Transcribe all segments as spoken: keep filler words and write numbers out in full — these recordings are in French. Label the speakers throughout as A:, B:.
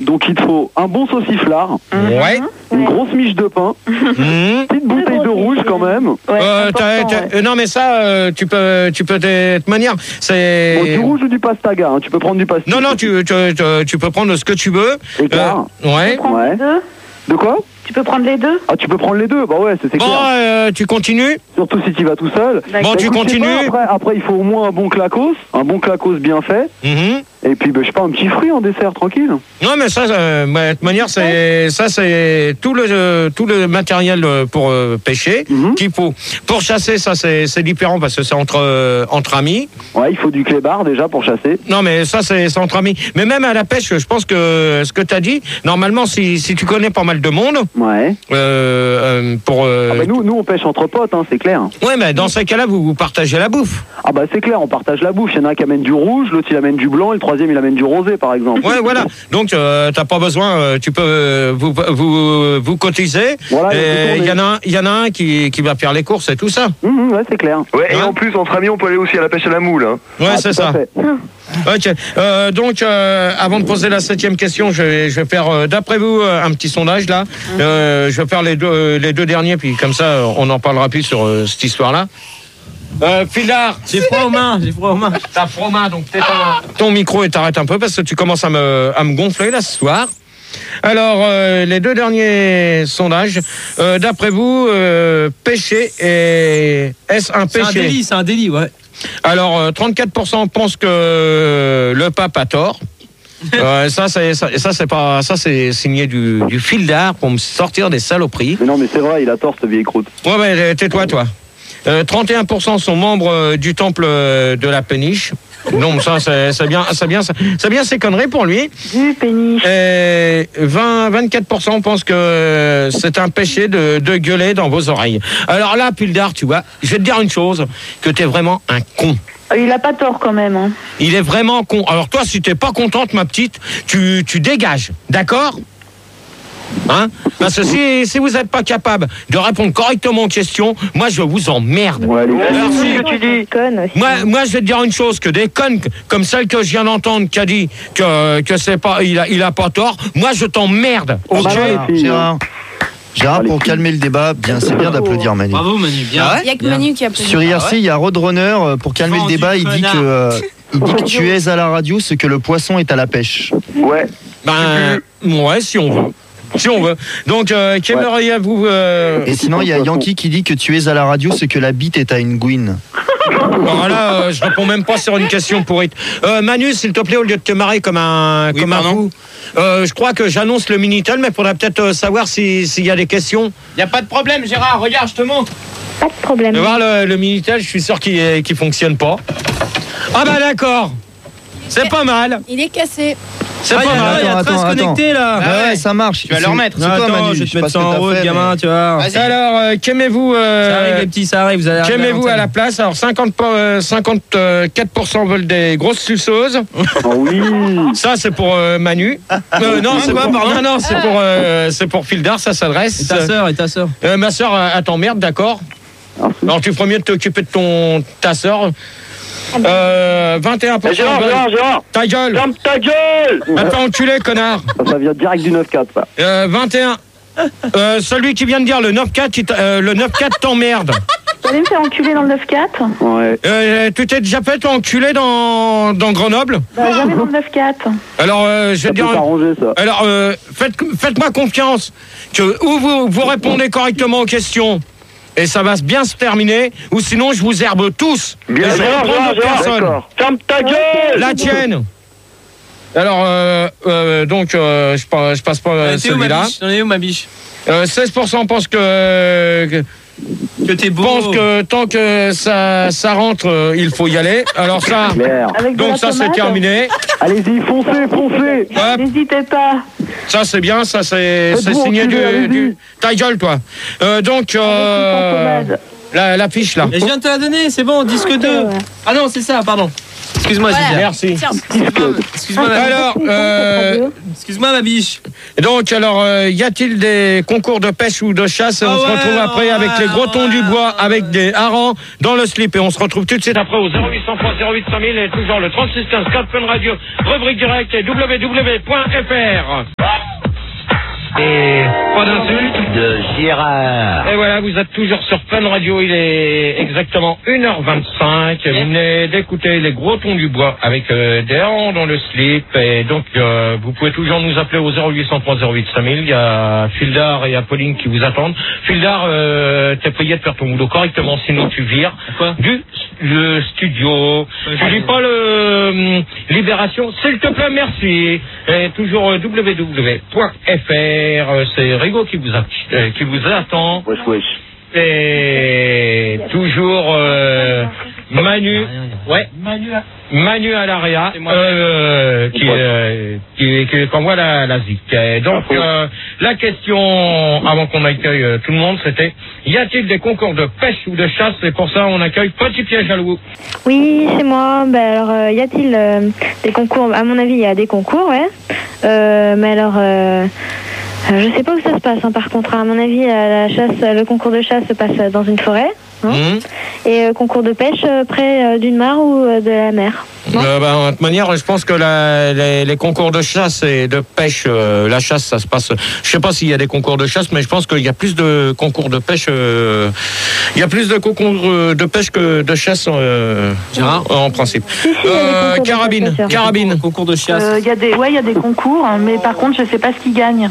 A: Donc il te faut un bon sauciflard.
B: Ouais.
A: Une grosse miche de pain.
B: Mmh.
A: Petite bouteille de rouge quand même.
C: Ouais,
B: Euh,
C: important,
B: t'as- t'as-
C: ouais.
B: euh, non mais ça, euh, tu peux, tu peux de toute manière, c'est.
A: Bon, du rouge ou du pastaga, hein. Tu peux prendre du pastaga.
B: Non non, tu, tu, tu, tu peux prendre ce que tu veux.
A: Écart.
B: Euh, ouais.
C: Tu peux prendre
A: Ouais.
C: les deux
A: De quoi?
C: Tu peux prendre les deux
A: Ah, tu peux prendre les deux. Bah ouais, c'est c'est
B: Bon,
A: clair.
B: euh, tu continues.
A: Surtout si tu vas tout seul.
B: Bon,
A: Bah,
B: tu
A: écoute, je sais
B: continues.
A: pas, Après, après, il faut au moins un bon clacos. Un bon clacos bien fait.
B: Mhm.
A: Et puis, bah, je sais pas, un petit fruit en dessert, tranquille.
B: Non mais ça, euh, bah, de toute manière, c'est ça, c'est tout le euh, tout le matériel euh, pour euh, pêcher
A: Mhm.
B: qu'il faut. Pour chasser, ça c'est c'est différent parce que c'est entre euh, entre amis.
A: Ouais, il faut du clébard déjà pour chasser.
B: Non mais ça c'est c'est entre amis. Mais même à la pêche, je pense que ce que tu as dit, normalement, si si tu connais pas mal de monde,
A: Ouais.
B: euh, euh, pour. euh,
A: Ah bah nous, nous, on pêche entre potes, hein, c'est clair.
B: Ouais, mais dans ces cas-là, vous, vous partagez la bouffe.
A: Ah bah c'est clair, on partage la bouffe. Il y en a un qui amène du rouge, l'autre il amène du blanc, et le troisième il amène du rosé, par exemple.
B: Ouais, voilà. Donc, euh, t'as pas besoin. euh, tu peux euh, vous vous vous cotiser.
A: Voilà, il y a
B: et
A: tout
B: il y en
A: tourné.
B: a un, il y en a un qui qui va faire les courses et tout ça.
A: Mhm, ouais, c'est clair.
D: Ouais, et
B: Hein
D: en plus, entre amis, on peut aller aussi à la pêche à la moule. Hein.
B: Ouais,
A: Ah,
B: c'est
A: tout à
B: ça.
A: fait.
B: Ok. Euh, donc, euh, avant de poser la septième question, je vais, je vais faire, euh, d'après vous, euh, un petit sondage là. Euh, je vais faire les deux, les deux derniers, puis comme ça, on en parlera plus sur euh, cette histoire-là. Euh, Philard,
E: J'ai froid aux mains, j'ai froid aux mains.
B: t'as froid aux mains, donc t'éteins ton micro et t'arrêtes un peu parce que tu commences à me, à me gonfler là ce soir. Alors, euh, les deux derniers sondages, euh, d'après vous, euh, péché et est-ce un
E: C'est un
B: péché?
E: délit, c'est un délit, ouais.
B: Alors, euh, trente-quatre pour cent pensent que le pape a tort. Euh, ça, c'est ça, ça, c'est pas ça, c'est signé du, du fil d'art pour me sortir des saloperies.
A: Mais non, mais c'est vrai, il a tort, cette vieille croûte.
B: Ouais, ouais, tais-toi, toi. Euh, trente et un pour cent sont membres euh, du temple euh, de la péniche. Donc ça, c'est c'est bien, c'est bien, c'est bien ces conneries pour lui.
C: Du péniche.
B: Et vingt, vingt-quatre pour cent pensent que c'est un péché de, de gueuler dans vos oreilles. Alors là, Pildar, tu vois, je vais te dire une chose, que t'es vraiment un con.
C: Il a pas tort quand même. Hein.
B: Il est vraiment con. Alors toi, si t'es pas contente, ma petite, tu, tu dégages, d'accord? Hein? Parce que si, si vous n'êtes pas capable de répondre correctement aux questions, moi je vous emmerde.
A: Ouais, allez,
B: Merci.
C: Ce que tu dis. Conne aussi.
B: Moi, moi, je vais te dire une chose, que des connes comme celle que je viens d'entendre qui a dit que, que c'est pas, il a, il a pas tort, moi je t'emmerde.
A: Ah
B: Ok?
A: bah ouais, les filles,
F: Gérard, Gérard,
A: Allez.
F: pour calmer le débat, bien, c'est bien d'applaudir Manu.
E: Bravo Manu, bien.
F: Ah ouais
G: Il y a que
E: Bien.
G: Manu qui a posé.
F: Sur I R C, il y a Roadrunner, euh, pour calmer le
E: Vendu,
F: débat, il dit
E: connard.
F: que, euh, il dit que tu es à la radio ce que le poisson est à la pêche.
D: Ouais.
B: Ben, ouais, si on veut. Si on veut. Donc, euh, qu'aimeriez-vous euh,
F: Et sinon, il y a Yankee qui dit que tu es à la radio ce que la bite est à une gouine.
B: Alors là, euh, je réponds même pas sur une question pourrite. Euh, Manu, s'il te plaît, au lieu de te marrer comme un,
E: Oui,
B: comme un
E: pardon.
B: fou, euh, je crois que j'annonce le Minitel, mais il faudra peut-être euh, savoir si- s'il y a des questions.
E: Y a pas de problème, Gérard, regarde, je te montre.
C: Pas de problème.
B: Tu vois, le, le Minitel, je suis sûr qu'il est- qu'il fonctionne pas. Ah bah d'accord. C'est pas mal.
G: Il est cassé.
B: C'est
E: Ah,
B: pas
E: y a-
B: mal.
E: y a
F: Attends,
E: Trace
F: attends,
E: connecté là.
F: Ah ouais, ça marche.
E: Tu vas le
F: C'est-
E: remettre.
F: C'est toi,
E: Attends,
F: Manu.
E: je vais
F: sais
E: te
F: pas
E: mettre
F: ce
E: ça
F: que
E: en
F: t'as
E: route,
F: fait,
E: gamin,
F: mais-
E: tu vois.
B: Alors, euh, qu'aimez-vous euh,
E: Ça arrive les petits, ça arrive, vous allez arriver.
B: Qu'aimez-vous à la place? Alors, cinquante, euh, cinquante-quatre pour cent veulent des grosses suceuses.
A: Oh oui.
B: Ça, c'est pour euh, Manu. Euh, non, c'est
E: Quoi,
B: pour,
E: pardon
B: non, non, c'est pour, euh, c'est pour Phildar, ça
E: Et
B: s'adresse.
E: ta sœur, et ta sœur.
B: Euh, ma soeur, elle t'emmerde, d'accord? Alors, tu ferais mieux de t'occuper de ton, ta soeur. Euh, vingt et un pour cent.
D: Eh, Gérard,
B: veulent-
D: Gérard, Gérard,
B: Ta gueule!
D: ferme ta gueule.
B: Va te faire enculer, connard!
A: Ça, ça vient direct du neuf quatre, ça.
B: Euh, vingt et un. Euh, celui qui vient de dire le neuf quatre, il t'a- euh, le neuf quatre t'emmerde.
C: Tu allais me faire enculer dans le neuf quatre?
A: Ouais.
B: Euh, tu t'es déjà fait enculer dans, dans Grenoble?
C: Bah, jamais dans le neuf quatre.
B: Alors, euh, je vais
A: Ça
B: te
A: peut
B: dire.
A: s'arranger, ça.
B: Alors, euh, faites, faites-moi confiance que ou vous, vous répondez correctement aux questions et ça va bien se terminer, ou sinon je vous herbe tous.
D: Bien,
B: Et je vais
D: Gérard,
B: prendre
D: Gérard,
B: d'autres
D: Gérard,
B: personnes.
D: d'accord. Ferme ta gueule.
B: La tienne. Alors, euh, euh, donc, euh, je, pa- je passe pas euh,
E: T'es où ma
B: celui-là.
E: biche? T'en es où ma biche?
B: Euh, seize pour cent pensent que, que
E: Que t'es beau.
B: pensent que tant que ça, ça rentre, euh, il faut y aller. Alors ça,
A: Claire.
C: Avec de
B: donc
C: la
B: ça c'est
C: tomate.
B: terminé.
A: Allez-y, foncez, foncez.
B: Hop,
C: N'hésitez pas.
B: ça c'est bien, ça c'est c'est
A: Faites-vous
B: signé du,
A: enculer, allez-y.
B: du... Ta gueule, toi. Euh, donc,
C: Avec une
B: euh,
C: pommade.
B: la, la fiche là.
E: Et je viens de te la donner, c'est bon, disque deux.
C: ouais.
E: Ah non, c'est ça, pardon. Excuse-moi,
G: Voilà.
E: Gilbert.
B: Merci.
G: Tiens,
E: Excuse-moi, excuse-moi, ma-
B: Alors, euh,
E: excuse-moi, ma biche.
B: donc, alors, euh, y a-t-il des concours de pêche ou de chasse? On
E: Ah
B: se
E: ouais,
B: retrouve après
E: ouais,
B: avec les gros tons
E: ouais,
B: du bois,
E: ouais.
B: avec des harengs dans le slip. Et on se retrouve tout de suite après au zéro huit cent trois zéro huit cent mille et toujours le trente-six quinze quatre Fun Radio, rubrique directe et w w w point f r. Et pas d'insulte.
H: De Gérard.
B: Et voilà, vous êtes toujours sur Fun Radio, il est exactement une heure vingt-cinq. Vous venez d'écouter les gros tons du bois avec euh, des harengs dans le slip. Et donc, euh, vous pouvez toujours nous appeler au zéro huit cent trois zéro huit cinq mille. Il y a Fildar et Apolline qui vous attendent. Fildar, euh, t'es payé de faire ton boulot correctement, sinon tu vires
E: Quoi
B: du le studio. Tu lis pas le euh, Libération, s'il te plaît, merci. Et toujours euh, w w w point f r. Euh, C'est Rigaud qui vous, a, euh, qui vous attend.
A: Wesh, wesh.
B: Et toujours euh, Manu, ouais, Manu à l'Aria, euh, qui, euh, qui, qui envoie la, la zik. Et donc euh, la question, avant qu'on accueille euh, tout le monde, c'était y a-t-il des concours de pêche ou de chasse? Et pour ça, on accueille Petit Piège à loup.
C: Oui, c'est moi. Ben alors, euh, y a-t-il euh, des concours? À mon avis, il y a des concours, ouais. Euh, mais alors, euh, euh, je sais pas où ça se passe. Hein, par contre, à mon avis, euh, la chasse, le concours de chasse se passe dans une forêt. Hein,
B: Mmh.
C: et euh, concours de pêche euh, près euh, d'une mare ou euh, de la mer.
B: Euh, bah, de toute manière, je pense que la, les, les concours de chasse et de pêche, euh, la chasse, ça se passe. Je sais pas s'il y a des concours de chasse, mais je pense qu'il y a plus de concours de pêche. Euh, il y a plus de concours de pêche que de chasse euh,
E: Gérard
B: en principe.
C: Si, si, il y a des
B: Euh,
C: concours de
B: carabine,
C: chasse, bien sûr.
B: carabine.
E: Concours de chasse.
I: Euh, y a des, ouais, il y a des concours, hein, mais par contre, je sais pas ce qui gagne.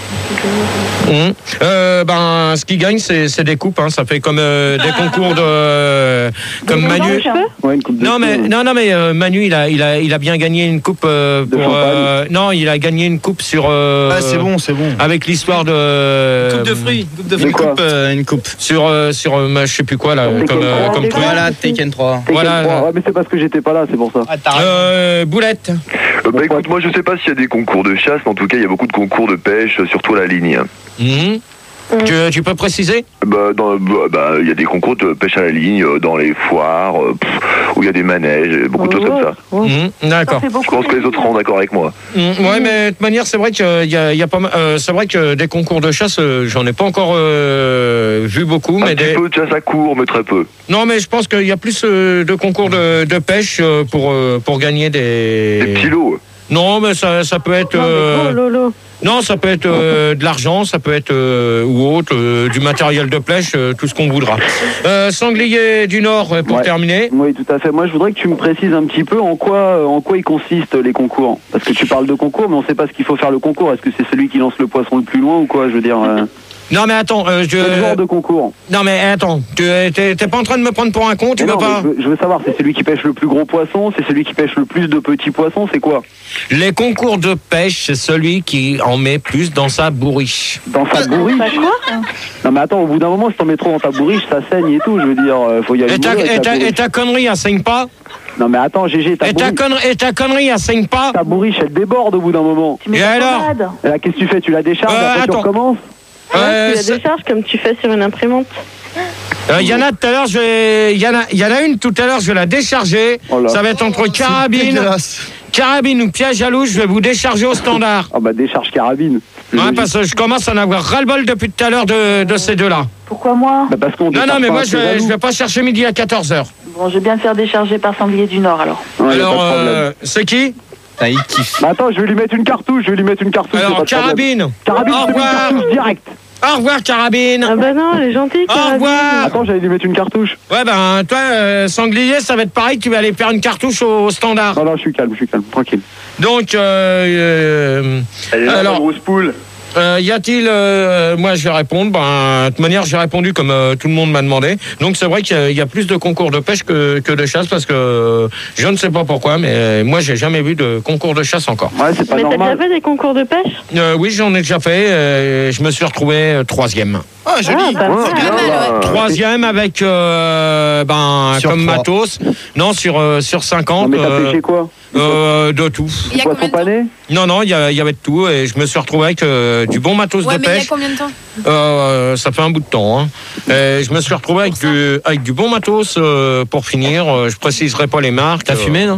B: Mmh. Euh, ben, ce qui gagne, c'est c'est des coupes. Hein, ça fait comme euh, des concours de, euh, comme
C: Des
B: Manu.
C: cheveux.
A: Ouais, une coupe de
B: Non mais
A: cheveux.
B: non non mais euh, Manu il a il a il a bien gagné une coupe euh,
A: De
B: pour
A: champagne.
B: euh, non il a gagné une coupe sur euh,
F: Ah, c'est bon, c'est bon.
B: avec l'histoire de
E: Coupe de fruits. Coupe de
A: Mais
E: fruits.
A: quoi
F: Coupe, euh, une coupe.
B: sur euh, sur euh, je sais plus quoi là
A: Tekken
B: comme euh,
A: trois,
B: comme
C: des
B: truc.
C: quoi
F: Voilà, Taken trois.
A: Tekken
B: Voilà.
A: trois. Ouais, mais c'est parce que j'étais pas là, c'est pour ça.
E: Ah, t'as raison.
B: Euh, boulette.
D: Euh, bah écoute, moi je sais pas s'il y a des concours de chasse, mais en tout cas il y a beaucoup de concours de pêche, euh, surtout à la ligne.
B: Mhm. Tu, tu peux préciser?
D: Bah, dans, bah, bah, il y a des concours de pêche à la ligne, euh, dans les foires, euh, pff, où il y a des manèges, beaucoup de choses comme ça.
C: Oh.
B: Mhm.
I: Ça
B: D'accord.
I: fait
D: Je
I: beaucoup.
D: pense que les autres seront d'accord avec moi.
B: Mhm. Ouais mais de toute manière c'est vrai qu'il y a il y a pas mal- euh, c'est vrai que des concours de chasse euh, j'en ai pas encore euh, vu beaucoup
D: Un
B: mais
D: petit
B: des...
D: peu de chasse à court, mais très peu.
B: non mais je pense qu'il y a plus euh, de concours de, de pêche euh, pour euh, pour gagner des
D: Des petits lots.
B: non mais ça ça peut être
C: Non, mais
B: euh,
C: gros, Lolo.
B: non, ça peut être euh, de l'argent, ça peut être euh, ou autre, euh, du matériel de pêche, euh, tout ce qu'on voudra. Euh, Sanglier du Nord, euh, pour
A: Ouais.
B: terminer.
A: Oui, tout à fait. Moi, je voudrais que tu me précises un petit peu en quoi, en quoi ils consistent les concours. Parce que tu parles de concours, mais on sait pas ce qu'il faut faire le concours. Est-ce que c'est celui qui lance le poisson le plus loin ou quoi? Je veux dire, euh,
B: Non, mais attends, euh, je...
A: quel genre de concours?
B: non mais attends, tu t'es t'es pas en train de me prendre pour un con, tu
A: Mais
B: veux
A: non, mais
B: pas
A: je, veux, je veux savoir, c'est celui qui pêche le plus gros poisson, c'est celui qui pêche le plus de petits poissons, c'est quoi?
B: Les concours de pêche, c'est celui qui en met plus dans sa bourriche.
A: Dans sa bourriche?
C: Bah quoi?
A: Non mais attends, au bout d'un moment, si t'en mets trop dans ta bourriche, ça saigne et tout. Je veux dire, euh, faut y aller
B: Et ta,
A: mollo avec
B: et
A: la
B: ta- et
A: bourriche.
B: ta connerie, elle saigne pas?
A: Non mais attends, Gégé, ta
B: Et ta,
A: bourriche,
B: connerie, et ta connerie, elle saigne pas?
A: ta bourriche, elle déborde au bout d'un moment.
I: Tu mets
B: Et
I: ta
B: alors
I: pommade.
A: Et là, qu'est-ce que tu fais? Tu la décharges,
B: Euh,
A: après tu
B: attends.
A: recommences?
B: Euh,
C: tu la
B: c'est-
C: décharges comme tu fais sur une imprimante.
B: Euh, Il y en a tout à l'heure, je vais- il y en a, il y en a une tout à l'heure, je vais la décharger.
A: Oh là.
B: Ça va être entre carabine,
F: Dégueulasse.
B: carabine ou piège à loup, je vais vous décharger au standard.
A: Ah bah décharge carabine. C'est
B: Ouais,
A: logique.
B: parce que je commence à en avoir ras-le-bol depuis tout à l'heure de, de ces deux-là.
I: Pourquoi moi?
A: Bah parce qu'on
B: Non,
A: décharge
B: non, mais
A: pas
B: moi,
A: un
B: je vais,
A: cheval
B: je
A: loup.
B: vais pas chercher midi à quatorze heures.
I: Bon, je vais bien me faire décharger par Sanglier du Nord alors.
A: Ouais, y a
B: Alors,
A: pas de problème.
B: euh, c'est qui?
F: Ah, il kiffe.
A: Bah attends, je vais lui mettre une cartouche, je vais lui mettre une cartouche. y a
B: Alors,
A: pas de problème.
B: carabine.
A: Carabine,
B: Au
A: je te mets une
B: revoir.
A: cartouche direct.
B: Au revoir, carabine.
C: Ah bah non, elle est gentille.
B: Au
C: Carabine.
B: revoir.
A: Attends, j'allais lui mettre une cartouche.
B: Ouais, ben, toi, euh, sanglier, ça va être pareil, tu vas aller faire une cartouche au, au standard.
A: Non, non, je suis calme, je suis calme, tranquille.
B: Donc, euh, euh,
D: Elle est là,
B: Alors-
D: la grosse poule.
B: Euh, y a-t-il, euh, moi je vais répondre, ben, de toute manière j'ai répondu comme euh, tout le monde m'a demandé. Donc c'est vrai qu'il y a- il y, a plus de concours de pêche que, que de chasse parce que euh, je ne sais pas pourquoi, mais euh, moi j'ai jamais vu de concours de chasse encore.
A: Ouais, c'est pas
C: Mais t'as déjà
A: normal.
C: fait des concours de pêche?
B: Euh, oui, j'en ai déjà fait, euh, je me suis retrouvé euh, troisième.
F: Ah, joli.
C: Ah, bah,
A: Ouais,
C: voilà.
A: bien, là.
B: Troisième avec, euh, ben,
F: Sur
B: comme
F: trois.
B: matos, non, sur, euh, sur
A: Non,
B: cinquante,
A: mais t'as
B: euh,
A: pêché quoi?
B: euh, de tout.
G: Il y a
A: Poisson
G: combien de temps?
A: pané?
B: Non, non, il y, a- il y avait de tout et je me suis retrouvé avec euh, du bon matos
G: Ouais,
B: de
G: mais il y a
B: pêche.
G: combien de temps?
B: Euh, ça fait un bout de temps. Hein. Et je me suis retrouvé avec du, avec du bon matos euh, pour finir. Euh, Je préciserai pas les marques.
E: T'as
B: Euh,
E: fumé, non?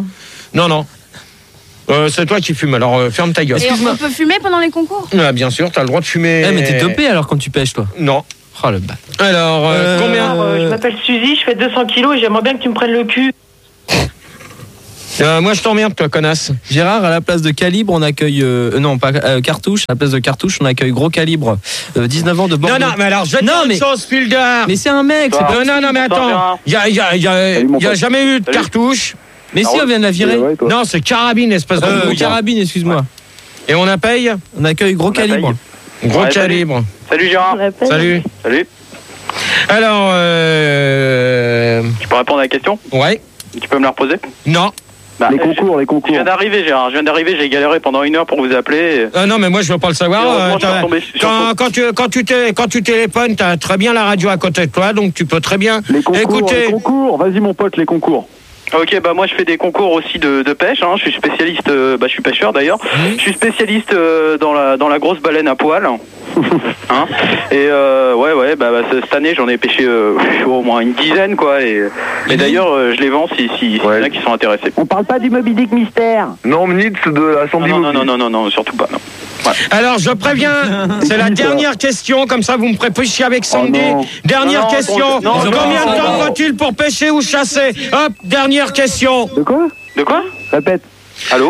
B: Non, non. Euh, c'est toi qui fumes, alors euh, ferme ta gueule.
G: Et on peut fumer pendant les concours?
B: Ah, bien sûr, t'as le droit de fumer.
E: Eh, mais t'es dopé alors quand tu pêches, toi?
B: Non.
E: Oh le bat.
B: Alors, euh,
E: Euh,
B: combien
I: Alors, euh, je m'appelle Suzy, je fais deux cents kilos et j'aimerais bien que tu me prennes le cul.
B: euh, Moi, je t'emmerde, toi, connasse.
E: Gérard, à la place de calibre, on accueille. Euh, non, pas euh, cartouche. À la place de cartouche, on accueille gros calibre. Euh, dix-neuf ans de Bordeaux.
B: Non, non, mais alors, je dis
E: Non,
B: une
E: mais-
B: chose, Fildar.
E: Mais c'est un mec, c'est
A: Ah.
E: pas.
B: Non, non, non, mais attends. Il y a, y a, y a,
A: Salut, mon
B: y a
A: pote.
B: jamais eu de
D: Salut.
B: cartouche.
E: Mais si, on vient de la virer.
A: Ouais, toi.
B: Non, c'est carabine, espèce de
E: Euh,
B: brouillard.
E: carabine, excuse-moi.
B: Et on la paye
E: On accueille gros calibre.
B: Gros
D: Ouais, salut.
B: calibre.
D: Salut Gérard.
C: On l'appelle.
B: Salut.
D: Salut.
B: Alors, euh...
D: Tu peux répondre à la question?
B: ouais.
D: Tu peux me la reposer?
B: Non.
D: Bah,
A: Les
D: je-
A: concours, les
D: Je
A: concours.
D: viens d'arriver, Gérard. Je viens d'arriver, j'ai galéré pendant une heure pour vous appeler.
B: Euh, non, mais moi, je veux pas le savoir.
D: Et heureusement,
B: Euh,
D: je suis
B: t'as-
D: retombé sur-
B: quand, quand, tu, quand, tu t'es- quand tu téléphones, tu as très bien la radio à côté de toi, donc tu peux très bien
A: Les concours,
B: écouter.
A: les concours. Vas-y, mon pote, les concours.
D: Ok, bah moi je fais des concours aussi de, de pêche. Hein. Je suis spécialiste, euh, bah je suis pêcheur d'ailleurs. Je suis spécialiste euh, dans la dans la grosse baleine à poil. Hein. Et euh, ouais ouais, bah, bah, cette année j'en ai pêché euh, au moins une dizaine quoi. Et, et d'ailleurs euh, je les vends si si, si
H: Ouais.
D: y en a qui sont intéressés.
A: On parle pas du Moby Dick mystère.
H: Non, Nitz de la Sandy
D: Non non, non
H: Mobile.
D: non non non non surtout pas. Non.
B: Alors, je préviens, c'est la dernière question, comme ça vous me ferez pêcher avec Sandy.
A: Oh non.
B: Dernière
D: Non, non,
B: question,
D: non, non,
B: combien
D: non,
B: de temps
D: non.
B: faut-il pour pêcher ou chasser? Hop, dernière question.
A: De quoi?
D: De quoi?
A: Répète.
D: Allô?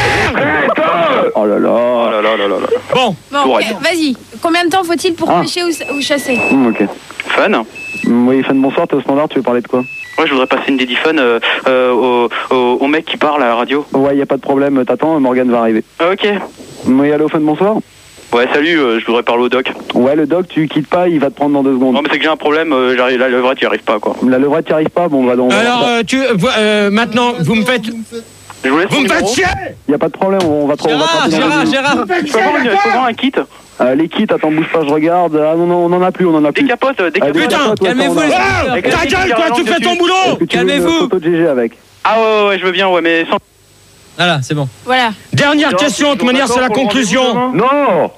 A: Oh là
D: Oh
A: là.
D: là là là là là.
B: Bon,
G: Bon,
D: Tout
G: ok,
D: right.
G: vas-y. Combien de temps faut-il pour
A: Ah.
G: pêcher ou, ou chasser?
A: Hum, ok.
D: Fun.
A: Hum, Oui, fan, bonsoir, t'es au standard, tu veux parler de quoi?
D: Ouais, je voudrais passer une dédie fun euh, euh, au, au, au mec qui parle à la radio.
A: Ouais, y a pas de problème, t'attends, Morgane va arriver.
D: Ah, ok.
A: Oui, allô, fan, bonsoir.
D: Ouais, salut, euh, je voudrais parler au doc.
A: Ouais, le doc, tu quittes pas, il va te prendre dans deux secondes.
D: Non, mais c'est que j'ai un problème, euh, j'arrive, la levrette, tu y arrives pas, quoi.
A: La levrette, t'y arrives pas, bon, on va donc.
B: alors euh, tu, euh, euh, maintenant, vous me faites,
D: Je vous laisse
B: vous
D: mon
B: me faites
D: numéro.
B: chier.
A: Y a pas de problème, on va te on va te
E: Gérard,
A: rappeler dans
E: Gérard,
A: deux secondes.
E: Gérard.
D: Je peux avoir une- je peux avoir un kit?
A: Euh, les kits, attends, bouge pas, je regarde. Ah non, non, on en a plus, on en a plus.
D: Des capotes, euh, des
A: Ah,
D: capotes.
B: Putain,
A: capotes, ouais,
E: calmez-vous,
A: ça, on a.
E: les
B: Oh,
D: Avec
B: ta
D: la
B: gueule,
D: petite
B: toi, tu
D: garde
B: fais ton
D: dessus.
B: boulot.
A: Est-ce que tu veux une
E: Calmez-vous.
A: photo de G G avec.
D: Ah ouais, ouais, je veux bien, ouais, mais sans...
E: Voilà, c'est bon.
G: Voilà.
B: Dernière question, de toute manière, c'est la conclusion.
H: Non.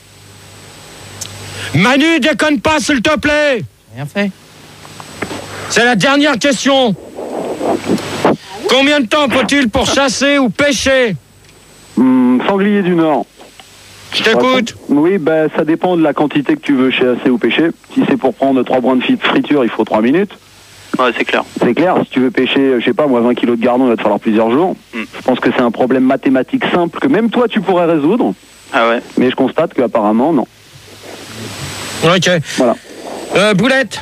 B: Manu, déconne pas, s'il te plaît.
E: Rien fait.
B: C'est la dernière question. Combien de temps faut-il pour chasser ou pêcher?
A: Hum, sanglier du Nord.
B: Je t'écoute.
A: Oui, bah ça dépend de la quantité que tu veux chasser ou pêcher. Si c'est pour prendre trois brins de fi- friture, il faut trois minutes.
D: Ouais, c'est clair.
A: C'est clair, si tu veux pêcher, je sais pas, moi vingt kilos de gardon, il va te falloir plusieurs jours.
D: Mm.
A: Je pense que c'est un problème mathématique simple que même toi tu pourrais résoudre,
D: Ah ouais.
A: mais je constate qu'apparemment non.
B: Ok.
A: Voilà.
B: Euh, Boulette.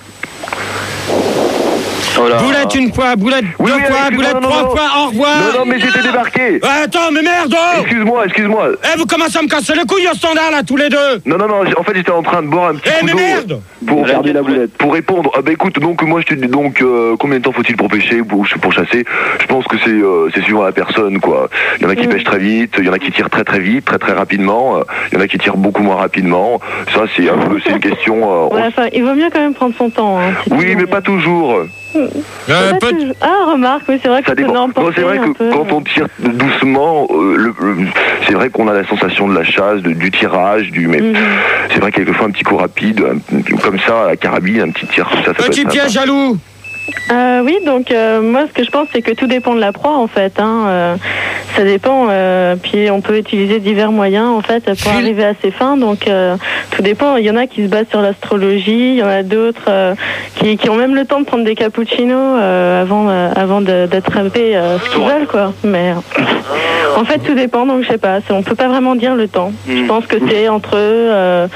D: Oh là.
B: Boulette une fois, Boulette
H: Oui,
B: deux
H: oui,
B: fois,
H: excuse-moi,
B: Boulette
H: non,
B: trois
H: non.
B: fois, au revoir.
H: Non, non, mais j'étais débarqué.
B: Ah, attends, mais merde oh.
H: Excuse-moi, excuse-moi.
B: Eh, vous commencez à me casser les couilles au standard, là, tous les deux.
H: Non, non, non, j'- en fait, j'étais en train de boire un petit
B: Eh,
H: coup
B: mais
H: d'eau
B: merde.
H: pour,
A: J'ai perdu la boulette.
H: pour répondre. Ah bah écoute, donc moi je te dis donc euh, combien de temps faut-il pour pêcher ou pour, pour chasser? Je pense que c'est euh, c'est suivant la personne quoi. Il y en a qui pêchent très vite, il y en a qui tirent très très vite, très très rapidement, euh, il y en a qui tirent beaucoup moins rapidement. Ça c'est un peu c'est une question. euh, on-
I: Ouais, enfin, il vaut mieux quand même prendre son temps. Hein, si tu
H: Oui,
I: veux,
H: mais pas toujours.
B: Euh,
I: Pas
B: peut-
I: toujours. Ah, remarque, oui, c'est vrai que
H: Ça
I: tu peux
H: dépend. Non,
I: l'emporter
H: c'est vrai
I: un
H: que
I: peu.
H: quand on tire doucement, euh, le- le- c'est vrai qu'on a la sensation de la chasse, de- du tirage, du. Mais
I: Mhm.
H: c'est vrai que quelquefois un petit coup rapide, un- comme ça, à la carabine, un petit tir, ça, ça peut
B: Petit
H: être
B: piège
H: sympa.
B: jaloux.
I: Euh, oui, donc euh, moi ce que je pense c'est que tout dépend de la proie en fait. Hein, euh, ça dépend. Euh, puis on peut utiliser divers moyens en fait pour
B: Phil.
I: arriver à ses fins. Donc euh, tout dépend. Il y en a qui se basent sur l'astrologie. Il y en a d'autres euh, qui, qui ont même le temps de prendre des cappuccinos euh, avant euh, avant de- d'attraper euh, ce qu'ils veulent quoi. Mais euh, en fait tout dépend. Donc je sais pas. c'est- On peut pas vraiment dire le temps. Je
D: Mm.
I: pense que c'est entre euh,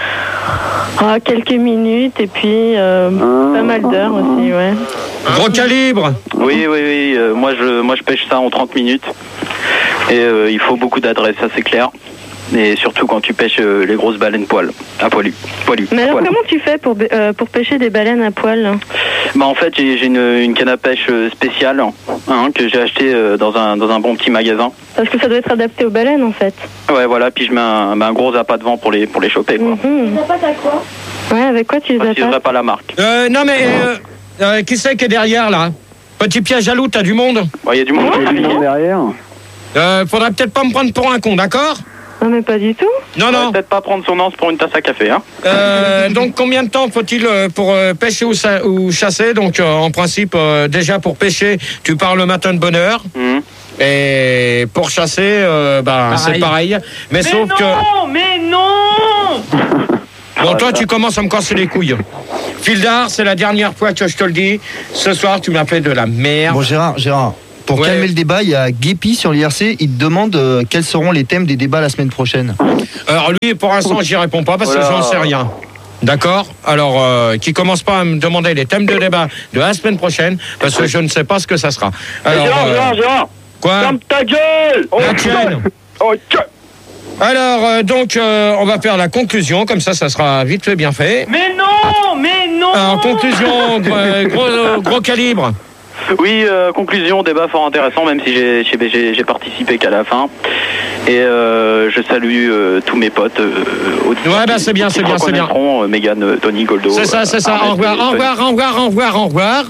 I: ah, quelques minutes et puis euh, pas mal d'heures aussi. Ouais.
B: Gros calibre.
D: Oui, oui, oui. euh, moi, je, moi, je pêche ça en trente minutes. Et euh, il faut beaucoup d'adresse, ça c'est clair. Et surtout quand tu pêches euh, les grosses baleines poil, à poilu. poilu.
I: Mais alors
D: Poil.
I: comment tu fais pour, euh, pour pêcher des baleines à poil?
D: Bah, en fait, j'ai j'ai une, une canne à pêche euh, spéciale hein, que j'ai acheté euh, dans, un, dans un bon petit magasin.
I: Parce que ça doit être adapté aux baleines en fait.
D: Ouais, voilà. Puis je mets un, bah, un gros appât de vent pour les, pour les choper. Quoi.
I: Mhm. Ouais, avec quoi tu les
D: Enfin, je
I: appâtes?
D: dirais pas la marque.
B: Euh, non, mais euh, euh, qui c'est qui est derrière, là? Petit piège jaloux, t'as du monde?
D: Il y a du monde
A: Il y a du monde derrière.
B: Euh, faudrait peut-être pas me prendre pour un con, d'accord?
I: Non mais pas du tout.
B: Non, non.
D: Peut-être pas prendre son anse pour une tasse à café. Hein.
B: Euh, donc, combien de temps faut-il euh, pour euh, pêcher ou, sa- ou chasser? Donc, euh, en principe, euh, déjà pour pêcher, tu pars le matin de bonne heure.
D: Mhm.
B: Et pour chasser, euh, ben,
J: Pareil.
B: c'est pareil. Mais,
J: Mais
B: sauf
J: non,
B: que.
J: mais non.
B: Bon, toi, tu commences à me casser les couilles. Fildar, c'est la dernière fois que je te le dis. Ce soir, tu m'as fait de la merde.
F: Bon, Gérard, Gérard. Pour
B: Ouais.
F: calmer le débat, il y a Guépi sur l'I R C. Il te demande euh, quels seront les thèmes des débats la semaine prochaine.
B: Alors lui, pour l'instant, j'y réponds pas parce que
A: Voilà.
B: j'en sais rien. D'accord. Alors, euh, qui commence pas à me demander les thèmes de débat de la semaine prochaine parce que je ne sais pas ce que ça sera. Alors,
D: Gérard,
B: euh,
D: Gérard, Gérard.
B: quoi
D: Ferme ta gueule. Oh,
B: La tienne.
D: oh, tiens.
B: Alors, euh, donc, euh, on va faire la conclusion, comme ça, ça sera vite fait, bien fait.
J: Mais non, mais non.
B: Alors, conclusion, gros, gros, gros calibre.
D: Oui, euh, conclusion, débat fort intéressant, même si j'ai j'ai- j'ai j'ai participé qu'à la fin. Et euh, je salue euh, tous mes potes. Euh, auditeurs
B: Ouais, bah,
D: qui-
B: c'est bien,
D: qui
B: c'est bien, c'est bien.
D: reconnaîtront, euh, Mégane, euh, Tony, Goldo.
B: C'est ça,
D: euh,
B: c'est ça.
D: Armel,
B: Au revoir,
D: Tony.
B: au revoir, au revoir, au revoir, au revoir.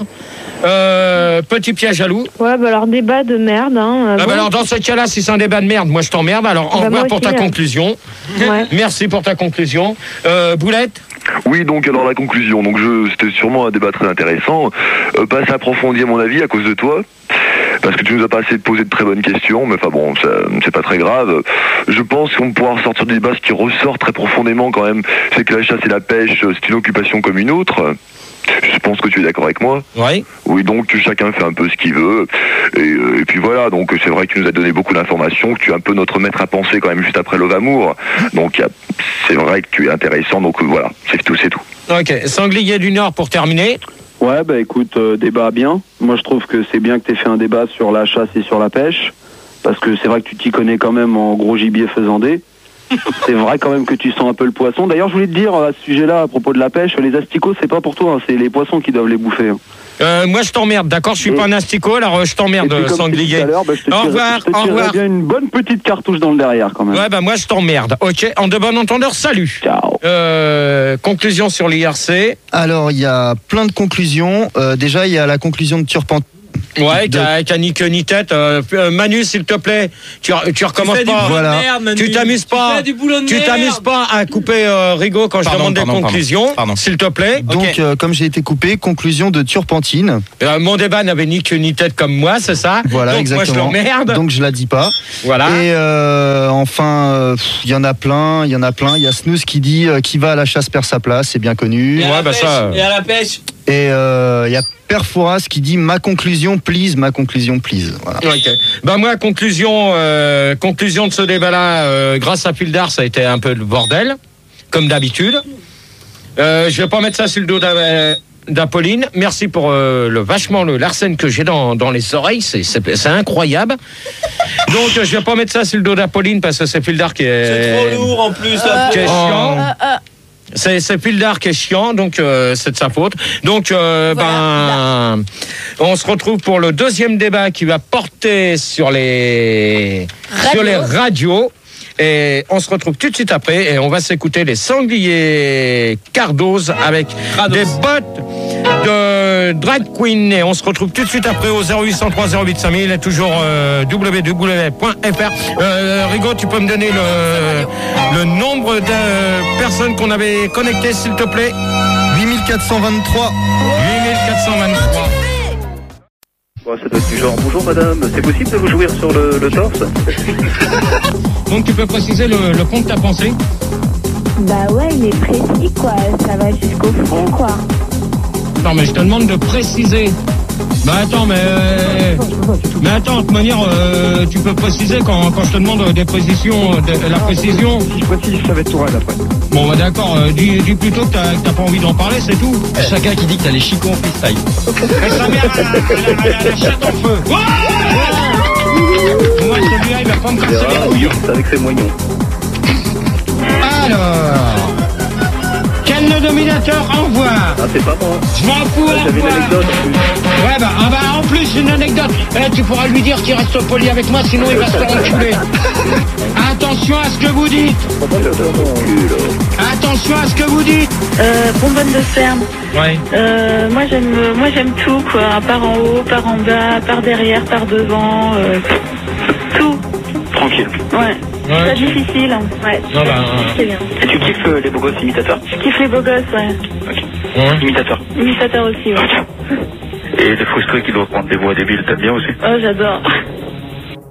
B: Euh, petit piège à loup.
C: Ouais, bah alors débat de merde. Hein. euh,
B: Ah
C: bon.
B: bah alors dans ce cas-là, si c'est un débat de merde, moi je t'emmerde. Alors au
C: Bah,
B: revoir
C: moi
B: pour
C: aussi,
B: ta
C: hein.
B: conclusion.
C: Ouais.
B: Merci pour ta conclusion. Euh, Boulette.
H: Oui, donc alors la conclusion. Donc je, c'était sûrement un débat très intéressant, euh, pas assez approfondi à mon avis à cause de toi. Parce que tu nous as pas assez posé de très bonnes questions, mais enfin bon, ça, c'est pas très grave. Je pense qu'on pourra ressortir du débat. Ce qui ressort très profondément quand même, c'est que la chasse et la pêche, c'est une occupation comme une autre. Je pense que tu es d'accord avec moi.
B: Oui.
H: Oui, donc chacun fait un peu ce qu'il veut. Et, euh, et puis voilà, donc c'est vrai que tu nous as donné beaucoup d'informations, que tu es un peu notre maître à penser quand même juste après Love Amour. Donc y a- c'est vrai que tu es intéressant, donc euh, voilà, c'est tout, c'est tout.
B: Ok. Sanglier du Nord pour terminer.
A: Ouais, bah écoute, euh, débat bien. Moi, je trouve que c'est bien que tu aies fait un débat sur la chasse et sur la pêche. Parce que c'est vrai que tu t'y connais quand même en gros gibier faisandé. C'est vrai quand même que tu sens un peu le poisson. D'ailleurs, je voulais te dire à ce sujet-là, à propos de la pêche, les asticots, c'est pas pour toi, hein, c'est les poissons qui doivent les bouffer. hein.
B: Euh, moi je t'emmerde, d'accord. Je suis
A: Et-
B: pas un asticot, alors euh, je
A: Et
B: t'emmerde,
A: puis, comme je t'ai dit
B: Sanglier.
A: tout à l'heure, bah, je te
B: Au
A: tirerai-
B: revoir,
A: je te
B: au
A: tirerai
B: revoir.
A: bien une bonne petite cartouche dans le derrière quand même.
B: Ouais, bah moi je t'emmerde. Ok. En de bon entendeur, salut.
A: Ciao.
B: Euh, conclusion sur l'I R C.
F: Alors, il y a plein de conclusions. Euh, déjà, il y a la conclusion de Turpentine.
B: Ouais,
F: De-
B: t'as t'as ni queue ni tête. Euh, euh, Manu, s'il te plaît, tu, tu recommences
E: fais du
B: pas.
E: boulot de
F: Voilà.
E: merde, Manu.
B: Tu t'amuses
E: Tu
B: pas.
E: fais du boulot de
B: Tu
E: merde.
B: t'amuses pas à couper euh, Rigaud quand je
E: Pardon,
B: demande des
E: pardon, pardon.
B: conclusions,
E: Pardon.
B: s'il te plaît.
F: Donc,
E: Ok.
F: euh, comme j'ai été coupé, conclusion de Turpentine.
B: Euh, mon débat n'avait ni queue ni tête comme moi, c'est ça.
F: Voilà,
B: Donc
F: exactement.
B: moi je l'emmerde.
F: Donc, je la dis pas.
B: Voilà.
F: Et euh, enfin, euh, pff, il y en a plein, il y en a plein. Il y a Snooze qui dit euh, qui va à la chasse perd sa place, c'est bien connu.
E: Et à
B: Ouais,
E: la
B: bah
E: pêche,
B: ça, euh.
E: Et à la pêche.
F: Et euh, il y a Perforas qui dit ma conclusion, please, ma conclusion, please. Voilà.
B: Ok. Ben moi, conclusion, euh, conclusion de ce débat-là, euh, grâce à Fildar, ça a été un peu le bordel, comme d'habitude. Euh, je vais pas mettre ça sur le dos d'A- d'Apolline. Merci pour euh, le vachement le l'arsène que j'ai dans, dans les oreilles, c'est, c'est, c'est incroyable. Donc euh, je vais pas mettre ça sur le dos d'Apolline parce que c'est Fildar qui est.
E: C'est trop lourd en plus. la
B: Qui est
E: pêche.
B: chiant.
G: Euh, euh,
B: C'est, c'est Fildar qui est chiant, donc euh, c'est de sa faute. Donc, euh,
G: Voilà,
B: ben, on se retrouve pour le deuxième débat qui va porter sur les,
G: Radio.
B: sur les radios. Et on se retrouve tout de suite après et on va s'écouter les Sangliers Cardoz avec
E: Cardoz.
B: des bottes de drag queen. Et on se retrouve tout de suite après au zéro huit cent trois zéro huit cinq mille et toujours euh, w w w point f r. Euh, Rigaud, tu peux me donner le, le nombre de personnes qu'on avait connectées, s'il te plaît?
F: huit mille quatre cent vingt-trois.
B: huit mille quatre cent vingt-trois.
D: Ouais, ça doit être du genre, bonjour madame, c'est possible de vous jouir sur le, le torse?
B: Donc tu peux préciser le, le fond de ta pensée?
C: Bah ouais, il est précis quoi, ça va jusqu'au fond quoi.
B: Non mais je te demande de préciser. Bah attends, mais... euh, mais attends, de toute manière, euh, tu peux préciser quand, quand je te demande des précisions, de, la précision.
K: Si je précise, ça va être tout raide après.
B: Bon bah d'accord, euh, dis, dis plutôt que t'as, que t'as pas envie d'en parler, c'est tout.
E: Chacun qui dit que t'as les chicots en freestyle.
B: Et sa mère, elle a, elle a- elle a la chatte en feu. Ouais. Moi celui-là, il va pas me casser les couilles.
D: C'est avec ses moignons.
B: Alors... Quel le dominateur envoie?
D: Ah, c'est pas moi.
B: Je m'en fous,
D: Ah, j'avais une
B: envoie.
D: anecdote en plus.
B: Ouais bah, ah bah en plus une anecdote. Eh, tu pourras lui dire qu'il reste poli avec moi, sinon il va se faire enculer. Attention à ce que vous dites. Attention à ce que vous dites.
I: Euh, bonbonne de ferme.
B: Ouais.
I: Euh, moi j'aime, moi j'aime tout quoi. Par en haut, par en bas, par derrière, par devant, euh, tout.
D: Tranquille.
I: Ouais. C'est
B: Ouais.
I: pas difficile. hein. Ouais.
B: Non, bah,
I: c'est bien.
D: Et tu kiffes euh, les beaux gosses imitateurs?
I: Je kiffe les beaux gosses, ouais.
B: Ouais.
D: Imitateurs.
I: Imitateur aussi, ouais.
D: Et les frustrés qui doivent prendre des voix débiles, t'aimes bien aussi?
I: Oh, j'adore.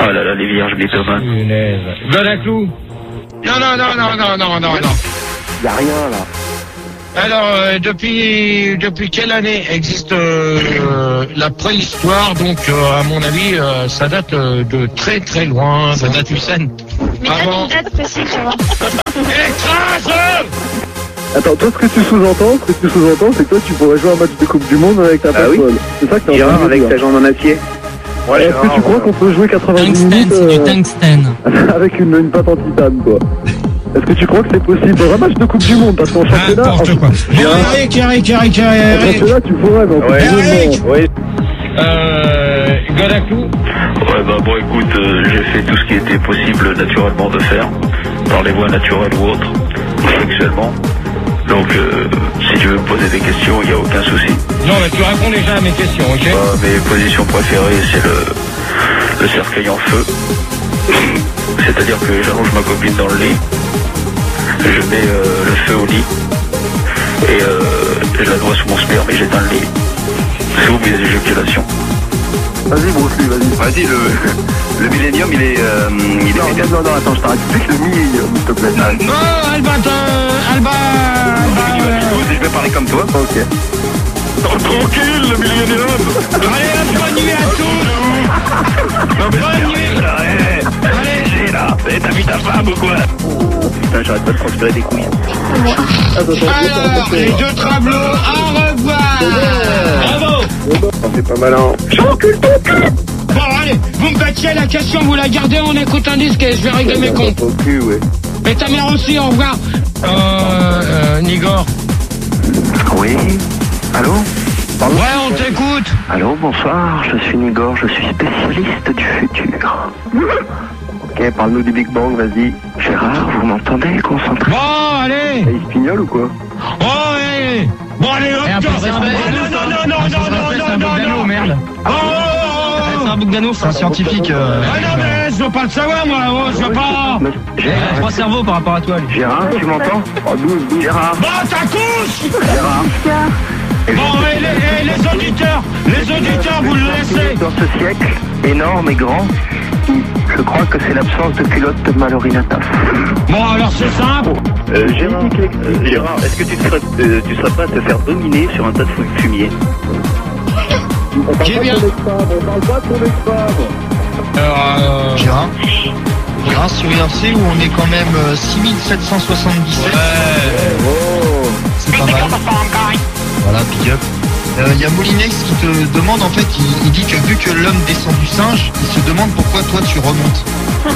K: Oh là là, les vierges mythomanes.
B: Punaise. Godaclou. Non, non, non, non, non, non, non, non.
A: Y a rien là.
B: Alors, euh, depuis depuis quelle année existe euh, la préhistoire? Donc, euh, à mon avis, euh, ça date euh, de très très loin. Ça date du Seine.
G: Mais
B: Avant.
G: donne une date précise, tu vois.
B: Écrase!
A: Attends, toi, ce que tu sous-entends, ce que tu sous-entends, c'est que toi, tu pourrais jouer un match de Coupe du Monde avec ta
L: Ah oui.
A: pétrole. C'est ça que t'es en train de
L: avec
A: dire.
L: ta jambe en acier.
A: Ouais, Est-ce que tu crois qu'on peut jouer quatre-vingt-dix minutes euh,
E: tungstène.
A: avec une, une patte en titane, quoi? Est-ce que tu crois que c'est possible dans un match de Coupe du Monde? Parce qu'en championnat, en,
B: N'importe quoi. Bon, Eric, Eric, Eric,
A: en
B: Eric.
A: championnat, tu pourrais, mais en Coupe
L: Ouais,
A: du Monde,
B: Eric.
A: non.
L: Oui.
B: Euh, Godaclou.
K: Ouais, bah bon, écoute, euh, j'ai fait tout ce qui était possible naturellement de faire, par les voies naturelles ou autres, sexuellement. Donc, euh, si tu veux me poser des questions, il n'y a aucun souci.
B: Non, mais tu réponds déjà à mes questions, ok?
K: Euh, mes positions préférées, c'est le, le cercueil en feu. C'est-à-dire que j'allonge ma copine dans le lit, je mets euh, le feu au lit, et euh, je la noie sous mon sperme et j'éteins le lit. Sous mes éjaculations.
A: Vas-y, Bruce Lee, vas-y.
L: Vas-y, le, le millénium, il est... Euh, il est
A: Non, non, non, non, attends, je t'arrête. Explique le millénium, s'il te plaît.
B: Non, Alba, euh, Alba, Alba,
L: Je vais parler comme toi.
A: Ok.
K: Tranquille, le millénium.
B: allez, bonne nuit à tous. Bonne nuit.
K: Allez, là. Eh, t'as vu ta femme ou quoi?
L: Putain, j'arrête pas de transpirer des couilles.
B: Alors, les deux tableaux, au revoir. Bravo.
L: C'est pas malin.
B: Bon, allez, vous me battiez la question, vous la gardez, on écoute un disque et je vais régler mes comptes.
L: Au cul, ouais.
B: Mais ta mère aussi, au revoir. Euh, euh, Nigor.
L: Oui. Allô?
B: Ouais, on t'écoute.
L: Allô, bonsoir, je suis Nigor, je suis spécialiste du futur. Ok, parle-nous du Big Bang, vas-y. Gérard, vous m'entendez? Concentré.
B: Bon, allez.
L: Il se pignole ou quoi?
B: Oh, allez. Bon, allez, hop.
E: après, c'est un
B: Non,
E: bouc
B: non, non, non, non, non, non, non.
E: merde.
B: Oh, oh, oh.
E: C'est un bouc d'anneau, c'est un scientifique. Euh...
B: Ah non, mais je veux pas le savoir, moi. Oh, je veux pas.
E: Il a trois cerveaux par rapport à toi, lui.
L: Gérard, tu m'entends? Oh, douze, douze. Gérard.
B: Bon, ta couche.
L: Gérard.
B: Bon, et les, et les auditeurs, les auditeurs, vous le laissez.
L: Dans ce siècle, énorme et grand, je crois que c'est l'absence de culotte de Mallory Nataf.
B: Bon, alors c'est simple.
L: Euh, Gérard, euh, Gérard, est-ce que tu serais, euh, tu serais prêt à te faire dominer sur un tas de fumier?
B: Qui est bien.
A: On parle pas de ton ex-femme.
B: Alors, euh...
F: Gérard Gérard, sur I R C où on est quand même euh, six mille sept cent soixante-dix-sept.
A: Oh.
F: C'est pas mal. Voilà, big up. Il y a Molinex qui te demande, en fait, il, il dit que vu que l'homme descend du singe, il se demande pourquoi toi tu remontes.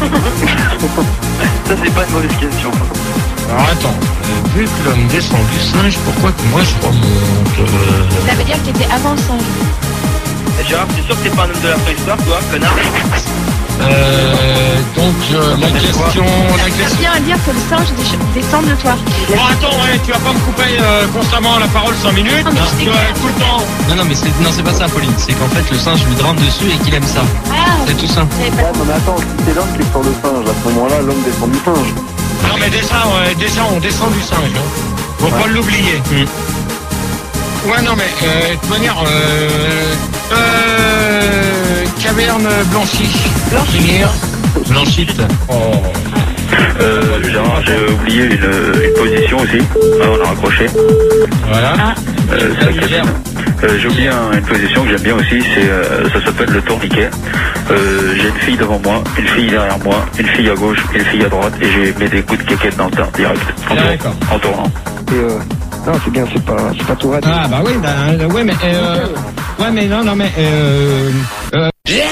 L: Ça, c'est pas une mauvaise question.
B: Alors attends, euh, vu que l'homme descend du singe, pourquoi que moi je remonte euh...
G: Ça veut dire que t'étais avant le singe.
L: Gérard, t'es sûr que t'es pas un homme de la préhistoire, toi, connard?
B: Euh, donc euh, la question, la
G: Ça
B: question...
G: vient à dire que le singe dé- descend de toi.
B: Bon attends, ouais, tu vas pas me couper euh, constamment la parole cinq minutes,
G: Non, mais je
B: tu vas tout le temps...
E: Non, non, mais c'est, non, c'est pas ça, Pauline. C'est qu'en fait, le singe lui drame dessus et qu'il aime ça.
G: Ah,
E: C'est tout ça.
G: j'avais
A: Ouais,
G: pas
A: non, mais attends, si c'est l'homme qui est sur le singe, à ce moment-là, l'homme descend du singe.
B: Non mais déjà, ouais, déjà on descend du singe, hein. Faut pas l'oublier. Ouais, non mais, euh, de toute manière, euh... Euh... Caverne blanchie. Blanchir.
E: Blanchite.
B: Oh...
K: Euh, Gérard, j'ai oublié une, une position aussi. Ah, on a raccroché.
B: Voilà.
K: Euh, ça cabine. Euh, j'ai oublié un- une position que j'aime bien aussi, c'est euh, ça s'appelle le tourniquet. Euh, j'ai une fille devant moi, une fille derrière moi, une fille à gauche, une fille à droite, et j'ai mis des coups de quéquette dans le tas, direct, en, tour-
B: D'accord.
K: en tournant.
L: Et euh, non, c'est bien, c'est pas, c'est pas tout
B: Ah bah oui, bah euh, ouais mais euh, ouais mais non non mais euh, euh,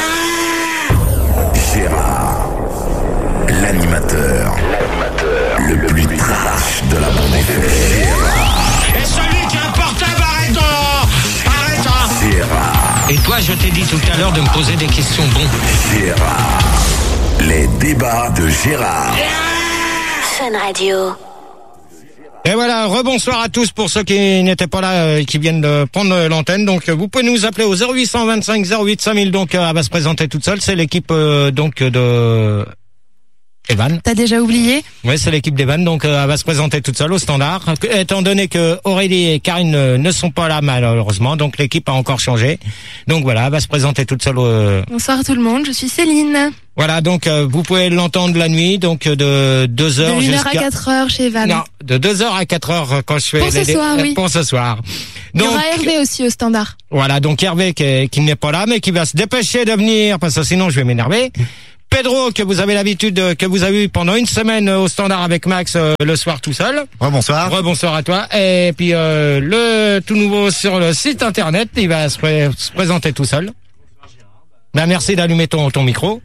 M: Gérard, l'animateur, le plus trash de la bande F M.
B: et celui qui a un portable arrête donc, arrête hein.
M: Gérard,
B: Et toi je t'ai dit tout à l'heure de me poser des questions bon.
M: Gérard, les débats de Gérard.
N: Fun Radio.
B: Et voilà, rebonsoir à tous pour ceux qui n'étaient pas là, euh, qui viennent de prendre euh, l'antenne. Donc, euh, vous pouvez nous appeler au zéro huit cent vingt-cinq zéro huit cinq mille. Donc, euh, elle va se présenter toute seule. C'est l'équipe euh, donc de Evan.
O: T'as déjà oublié?
B: Oui, c'est l'équipe d'Evan, donc euh, elle va se présenter toute seule au standard. Étant donné que Aurélie et Karine euh, ne sont pas là malheureusement, donc l'équipe a encore changé. Donc voilà, elle va se présenter toute seule. Euh...
O: Bonsoir tout le monde, je suis Céline.
B: Voilà, donc euh, vous pouvez l'entendre la nuit, donc de deux heures
O: de une
B: jusqu'à...
O: heure à quatre heures chez Evan.
B: Non, de deux heures à quatre heures quand je fais...
O: Pour ce
B: les...
O: soir, oui.
B: Pour ce soir.
O: Donc, il y aura
B: donc...
O: Hervé aussi au standard.
B: Voilà, donc Hervé qui, qui n'est pas là, mais qui va se dépêcher de venir, parce que sinon je vais m'énerver. Pedro, que vous avez l'habitude, que vous avez eu pendant une semaine au standard avec Max euh, le soir tout seul.
P: Rebonsoir.
B: Rebonsoir à toi. Et puis euh, le tout nouveau sur le site internet, il va se, pré- se présenter tout seul. Ben, merci d'allumer ton, ton micro.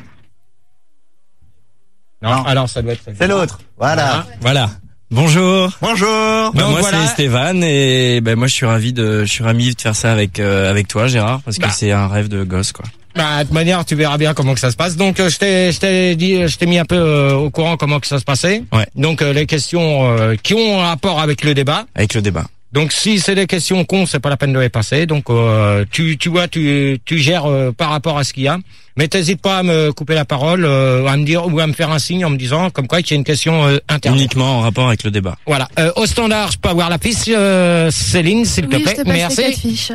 B: Non, non, alors ça doit être...
P: C'est l'autre. Voilà.
E: Voilà. Bonjour.
P: Bonjour.
E: Bah,
B: Donc,
E: moi
B: voilà.
E: c'est Stéphane et ben moi je suis ravi de je suis ravi de faire ça avec euh, avec toi Gérard parce que
B: Bah.
E: c'est un rêve de gosse quoi.
B: Bah, de toute manière, tu verras bien comment que ça se passe. Donc, euh, je t'ai, je t'ai dit, je t'ai mis un peu euh, au courant comment que ça se passait.
E: Ouais.
B: Donc, euh, les questions euh, qui ont un rapport avec le débat.
E: Avec le débat.
B: Donc, si c'est des questions cons, c'est pas la peine de les passer. Donc, euh, tu, tu vois, tu, tu gères euh, par rapport à ce qu'il y a. Mais t'hésites pas à me couper la parole, euh, à me dire ou à me faire un signe en me disant comme quoi qu'il y a une question euh, interne.
E: Uniquement en rapport avec le débat.
B: Voilà. Euh, au standard, je peux avoir la fiche, euh, Céline, s'il te
O: Oui,
B: plaît.
O: je te passe
B: Merci.
O: les quatre fiches.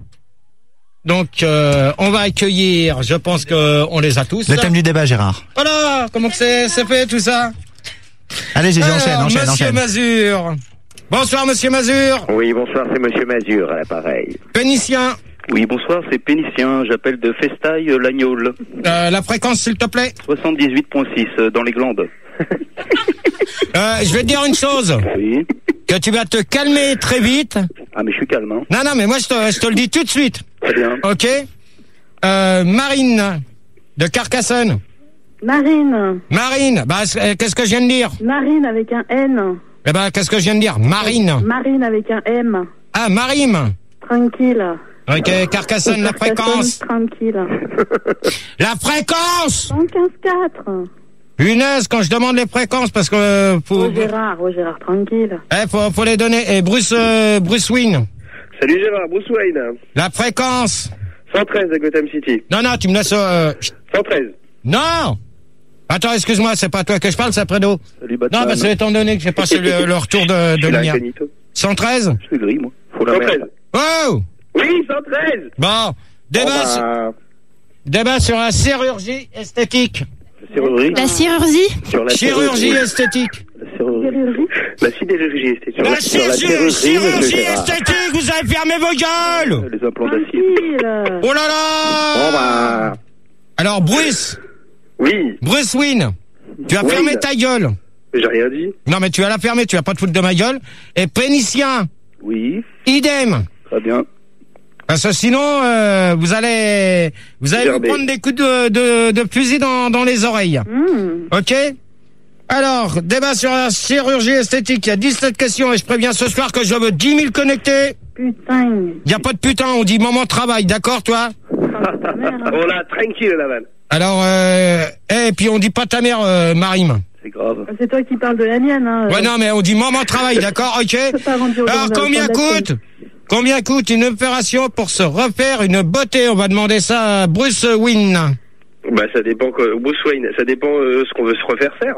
B: Donc, euh, on va accueillir, je pense que on les a tous.
P: Le thème du débat, Gérard.
B: Voilà, comment que c'est, c'est fait tout ça?
P: Allez, Gégé,
B: Alors,
P: enchaîne, enchaîne,
B: Monsieur
P: enchaîne.
B: Mazur. Bonsoir, Monsieur Mazur.
Q: Oui, bonsoir, c'est Monsieur Mazur à l'appareil.
B: Pénicien.
Q: Oui, bonsoir, c'est Pénicien, j'appelle de Festaille, euh, Lagnol.
B: Euh, la fréquence, s'il te plaît.
Q: soixante-dix-huit virgule six, euh, dans les glandes.
B: Euh, je vais te dire une chose.
Q: Oui.
B: Que tu vas te calmer très vite.
Q: Ah, mais je suis calme, hein.
B: Non, non, mais moi, je te, je te le dis tout de suite.
Q: Très bien.
B: Ok. Euh, Marine, de Carcassonne.
I: Marine.
B: Marine, bah, c'est- qu'est-ce que je viens de dire?
I: Marine avec un N.
B: Eh ben, qu'est-ce que je viens de dire? Marine.
I: Marine avec un M.
B: Ah, Marine.
I: Tranquille.
B: Ok, Carcassonne, la fréquence.
I: Tranquille.
B: La fréquence!
I: cent quinze quatre.
B: Punaise, quand je demande les fréquences, parce que euh, faut,
I: Oh Gérard, oh Gérard, tranquille.
B: eh, faut, faut les donner. Et Bruce, euh, Bruce Wayne.
Q: Salut Gérard, Bruce Wayne.
B: La fréquence.
Q: cent treize à Gotham City.
B: Non, non, tu me laisses. Euh...
Q: cent treize.
B: Non. Attends, excuse-moi, c'est pas à toi que je parle, c'est à Prédo.
Q: Salut Batman.
B: Non, parce que étant donné que j'ai passé le, le retour de, de
Q: Je suis là,
B: lumière.
Q: incognito.
B: cent treize.
Q: Je suis gris, moi. Faut la
B: cent
Q: treize.
B: Oh.
Q: Oui, cent treize.
B: Bon, débat,
Q: Bon, bah,
B: sur, débat sur la chirurgie esthétique.
Q: Chirurgie.
O: La chirurgie?
Q: Sur la
B: Chirurgie esthétique.
Q: La chirurgie. La sidérurgie esthétique.
B: La
Q: Sur
B: chirurgie,
Q: chirurgie,
B: chirurgie
Q: monsieur Gérard.
B: esthétique, vous avez fermé vos gueules.
Q: Les implants d'acier.
B: Oh là là.
Q: Bon, bah.
B: Alors, Bruce.
Q: Oui.
B: Bruce Wayne. Tu as
Q: Oui.
B: fermé ta gueule.
Q: J'ai rien dit.
B: Non, mais tu vas la fermer, tu vas pas te foutre de ma gueule. Et Pénicien.
Q: Oui.
B: Idem.
Q: Très bien.
B: Parce que sinon, euh, vous allez, vous allez vous
Q: Gerber.
B: prendre des coups de, de, de fusil dans, dans les oreilles. Ok? Alors, débat sur la chirurgie esthétique. Il y a dix-sept questions et je préviens ce soir que je veux dix mille connectés.
I: Putain.
B: Il n'y a pas de putain, on dit moment de travail, d'accord, toi?
Q: On l'a tranquille, la vanne.
B: Alors, euh, et puis on dit pas ta mère, euh, Marime.
Q: C'est grave.
I: C'est toi qui parles de la mienne, hein.
B: Ouais, non, mais on dit moment de travail, d'accord, ok?
I: pas rendu au
B: Alors,
I: dans le
B: combien
I: fond de la
B: coûte? Combien coûte une opération pour se refaire une beauté? On va demander ça à Bruce Wayne.
Q: Bah, ça dépend, que, Bruce Wayne, ça dépend euh, ce qu'on veut se refaire faire.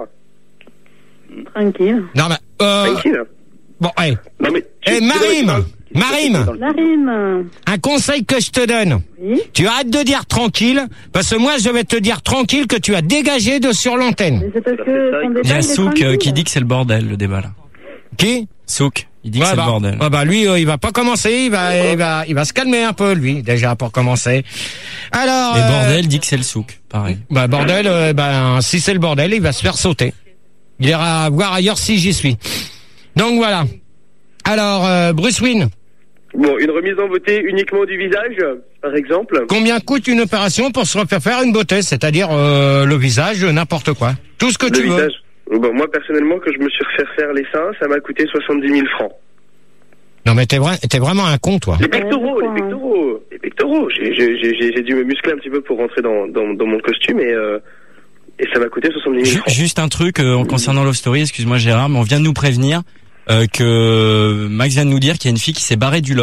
I: Tranquille.
B: Non, mais, euh,
Q: Tranquille.
B: bon, hey.
Q: Non, mais.
B: Eh, Marime! Marime!
I: Marine.
B: Un conseil que je te donne. Tu arrêtes de dire tranquille, parce que moi, je vais te dire tranquille que tu as dégagé de sur l'antenne.
I: C'est parce que ton
E: Il y
I: débat,
E: a
I: il est
E: Souk euh,
I: tranquille.
E: qui dit que c'est le bordel le débat là.
B: Qui?
E: Souk, il dit que
B: Ouais,
E: c'est
B: bah,
E: le bordel.
B: ah bah lui, euh, il va pas commencer, il va, il va, il va se calmer un peu, lui, déjà, pour commencer. Alors.
E: Et
B: euh,
E: bordel dit que c'est le Souk, pareil.
B: Bah, bordel, euh, ben, si c'est le bordel, il va se faire sauter. Il ira voir ailleurs si j'y suis. Donc voilà. Alors, euh, Bruce Wayne.
Q: Bon, une remise en beauté uniquement du visage, par exemple.
B: Combien coûte une opération pour se refaire faire une beauté? C'est-à-dire, euh, le visage, n'importe quoi. Tout ce que
Q: Le
B: tu veux.
Q: visage. Bon, moi, personnellement, que je me suis refait faire les seins, ça m'a coûté soixante-dix mille francs.
B: Non, mais t'es vrai, t'es vraiment un con, toi.
Q: Les pectoraux, les pectoraux, les pectoraux. J'ai, j'ai, j'ai, j'ai dû me muscler un petit peu pour rentrer dans, dans, dans mon costume et, euh, et ça m'a coûté soixante-dix mille
E: Ju-
Q: francs.
E: Juste un truc euh, concernant Love Story, excuse-moi Gérard, mais on vient de nous prévenir euh, que Max vient de nous dire qu'il y a une fille qui s'est barrée du loft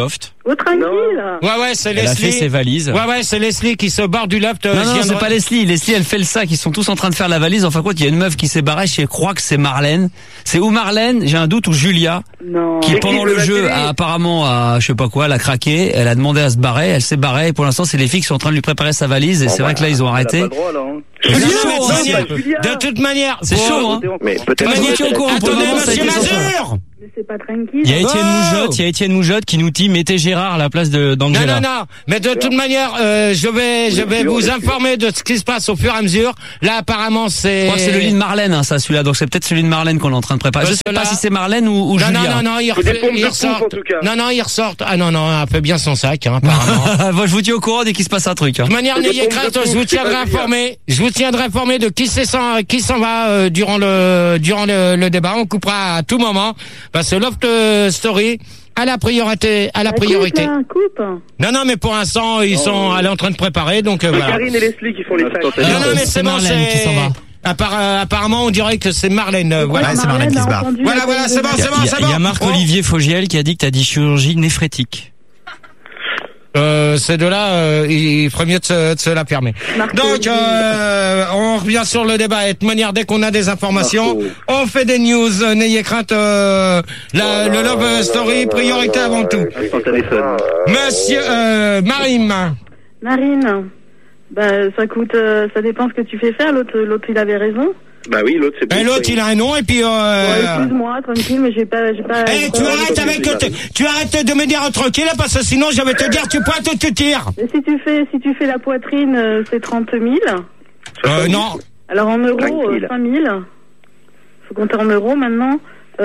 I: Oh, tranquille.
B: Ouais, ouais, c'est
E: Elle a
B: Leslie.
E: fait ses valises.
B: Ouais, ouais, c'est Leslie qui se barre du loft. euh,
E: Non,
B: je
E: non,
B: viens
E: c'est
B: de-
E: pas Leslie. Leslie, elle fait le sac. Ils sont tous en train de faire la valise. En fin de compte, il y a une meuf qui s'est barrée. Je crois que c'est Marlène. C'est ou Marlène, j'ai un doute, ou Julia,
I: Non.
E: qui
I: C'est
E: pendant
I: qui,
E: le
I: de la
E: jeu
I: télé
E: a apparemment, a, je sais pas quoi, elle a craqué. Elle a demandé à se barrer. Elle s'est barrée. Et pour l'instant, c'est les filles qui sont en train de lui préparer sa valise. Et c'est vrai que là, ils ont arrêté.
B: Non, mais de toute manière- de toute manière,
E: C'est
B: pour-
E: chaud, hein.
H: Mais
B: De
H: peut-être
B: toute manière,
E: Vous étiez au courant, pour le
B: attendez,
E: moment, ça a
B: monsieur
E: été sans
B: Mazur.
I: Mais c'est pas tranquille.
E: Il y a Étienne
B: Oh
E: Moujotte, il y a Étienne Moujotte qui nous dit mettez Gérard à la place de
B: Non,
E: d'Angela.
B: non, non. Mais de toute manière, euh, je vais, je vais vous informer de ce qui se passe au fur et à mesure. Là, apparemment, c'est.
E: Je crois que c'est le lit de Marlène, hein, ça, celui-là. Donc c'est peut-être celui de Marlène qu'on est en train de préparer. Je
B: Parce
E: sais
B: que
E: pas
B: là-
E: si c'est Marlène ou, ou
B: non,
E: Julia.
B: non, non, non, il,
Q: Faut des
B: refait-
Q: pompes
B: il
Q: de
B: ressort.
Q: pouf, en tout cas.
B: Non, non, il ressort. Ah non, non, elle fait bien son sac, hein, apparemment.
E: Moi, je vous tiens au courant dès qu'il se passe un truc. Hein.
B: De toute manière,
Q: Faut des
B: n'ayez
Q: pompes de
B: crainte,
Q: pouf,
B: je vous
Q: c'est
B: tiendrai
Q: pas bien.
B: informé. Je vous tiendrai informé de qui c'est s'en, qui s'en va euh, durant le durant le, le débat. On coupera à tout moment parce que Loft euh, Story a la priorité, à la
I: Bah,
B: priorité.
I: Coupe, là, coupe.
B: Non, non, mais pour l'instant, ils sont, elle est en train de préparer, donc euh,
Q: C'est
B: voilà.
Q: Karine et Leslie qui font les sacs.
B: Non, non, mais c'est,
E: C'est
B: bon,
E: Marlène
B: c'est.
E: qui s'en va.
B: Appara- euh, apparemment, on dirait que c'est Marlène. euh, voilà.
P: Ouais, c'est Marlène qui se barre.
B: Voilà, voilà, c'est bon,
E: Il y a,
B: c'est bon,
E: il y a-
B: c'est
E: il y a
B: bon.
E: Marc-Olivier Fogiel qui a dit que t'as dit chirurgie néphrétique.
B: Euh, ces deux-là, euh, il ferait mieux de se, de se la fermer. Donc, euh, on revient sur le débat. Et de manière, dès qu'on a des informations, on fait des news. Euh, N'ayez crainte. Euh, la, le Love Story, priorité avant tout. Monsieur euh, Marine.
I: Marine, bah, ça coûte, euh, ça dépend ce que tu fais faire. L'autre, l'autre, il avait raison.
Q: Bah oui, l'autre c'est
B: Et l'autre, il a un nom, et puis... Euh,
I: Ouais, excuse-moi, tranquille, mais j'ai pas, j'ai pas.
B: Eh,
I: j'ai
B: tu
I: pas-
B: arrêtes avec te- tu arrêtes de me dire tranquille parce que sinon je vais te dire tu pointes ou tu tires.
I: Et si tu fais, si tu fais la poitrine, euh, c'est trente mille.
B: Euh, non.
I: Alors en euros,
Q: Tranquille.
I: euh, cinq mille. Faut compter en euros maintenant.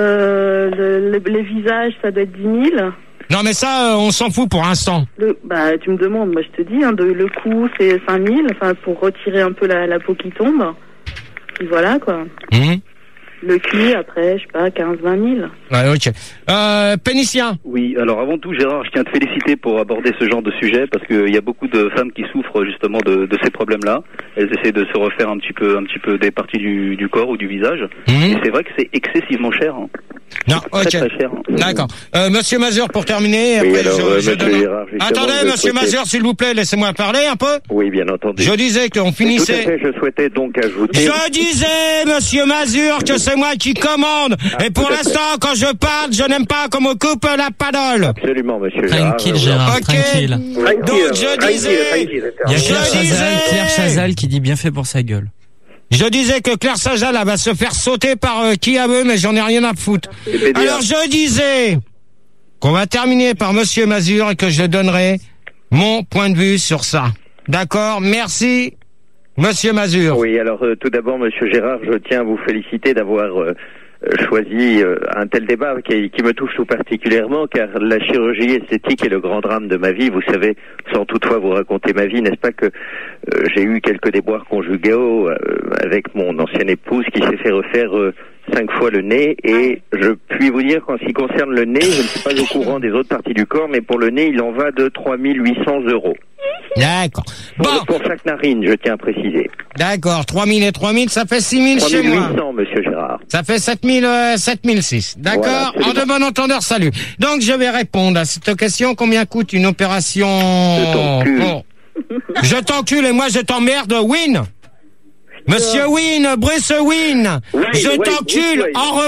I: Euh, le- le- les visages, ça doit être dix mille.
B: Non mais ça, euh, on s'en fout pour l'instant.
I: Le, bah, tu me demandes, moi je te dis, hein, de, le cou c'est cinq mille, enfin pour retirer un peu la, la peau qui tombe. Puis voilà quoi.
B: Mmh.
I: Le cul après, je sais pas, quinze vingt mille.
B: Ouais, ok. Euh, Pénicien.
R: Oui, alors avant tout, Gérard, je tiens à te féliciter pour aborder ce genre de sujet parce qu'il y a beaucoup de femmes qui souffrent justement de, de ces problèmes-là. Elles essaient de se refaire un petit peu, un petit peu des parties du, du corps ou du visage. Et c'est vrai que c'est excessivement cher. Hein.
B: Non,
R: Très,
B: ok.
R: très cher. hein.
B: D'accord. Euh, Monsieur Mazur, pour terminer.
H: Oui,
B: après,
H: alors,
B: je-
H: euh,
B: je
H: Monsieur
B: donne-
H: Gérard, justement,
B: Attendez,
H: je
B: Monsieur
H: souhaitais-
B: Mazur, s'il vous plaît, laissez-moi parler un peu.
H: Oui, bien entendu.
B: Je disais qu'on
H: Tout à
B: finissait.
H: fait, je souhaitais donc ajouter...
B: Je disais, Monsieur Mazur, que c'est moi qui commande. Et pour
H: tout à fait.
B: l'instant, quand je parle, je n'aime pas qu'on me coupe la parole.
H: Absolument, monsieur Gérard.
E: Tranquille,
H: Euh,
E: Gérard,
B: Ok.
E: tranquille.
B: Donc je disais,
E: Il y a
B: je
E: Claire Chazal,
B: disais,
E: Claire Chazal qui dit bien fait pour sa gueule.
B: je disais que Claire Chazal elle va se faire sauter par euh, qui à veut, mais j'en ai rien à foutre. Alors je disais qu'on va terminer par Monsieur Mazur et que je donnerai mon point de vue sur ça. D'accord? Merci, Monsieur Mazur.
H: Oui, alors euh, tout d'abord, monsieur Gérard, je tiens à vous féliciter d'avoir euh, euh, choisi euh, un tel débat qui, qui me touche tout particulièrement, car la chirurgie esthétique est le grand drame de ma vie. Vous savez, sans toutefois vous raconter ma vie, n'est-ce pas que euh, j'ai eu quelques déboires conjugaux euh, avec mon ancienne épouse qui s'est fait refaire euh, cinq fois le nez, et je puis vous dire qu'en ce qui concerne le nez, je ne suis pas au courant des autres parties du corps, mais pour le nez, il en va de trois mille huit cents euros.
B: D'accord.
H: Pour, pour chaque narine, je tiens à préciser.
B: D'accord, trois mille et trois mille, ça fait six mille chez moi.
H: trois mille huit cents, monsieur Gérard.
B: Ça fait sept mille, euh, sept mille six. D'accord?
H: Voilà,
B: En
H: absolument.
B: de bon entendeur, salut. Donc, je vais répondre à cette question. Combien coûte une opération?
H: Je t'encule.
B: pour- Je t'encule et moi je t'emmerde, Win. Monsieur Win, Bruce Win.
R: Oui,
B: je
R: oui,
B: t'encule.
R: oui, oui.
B: Au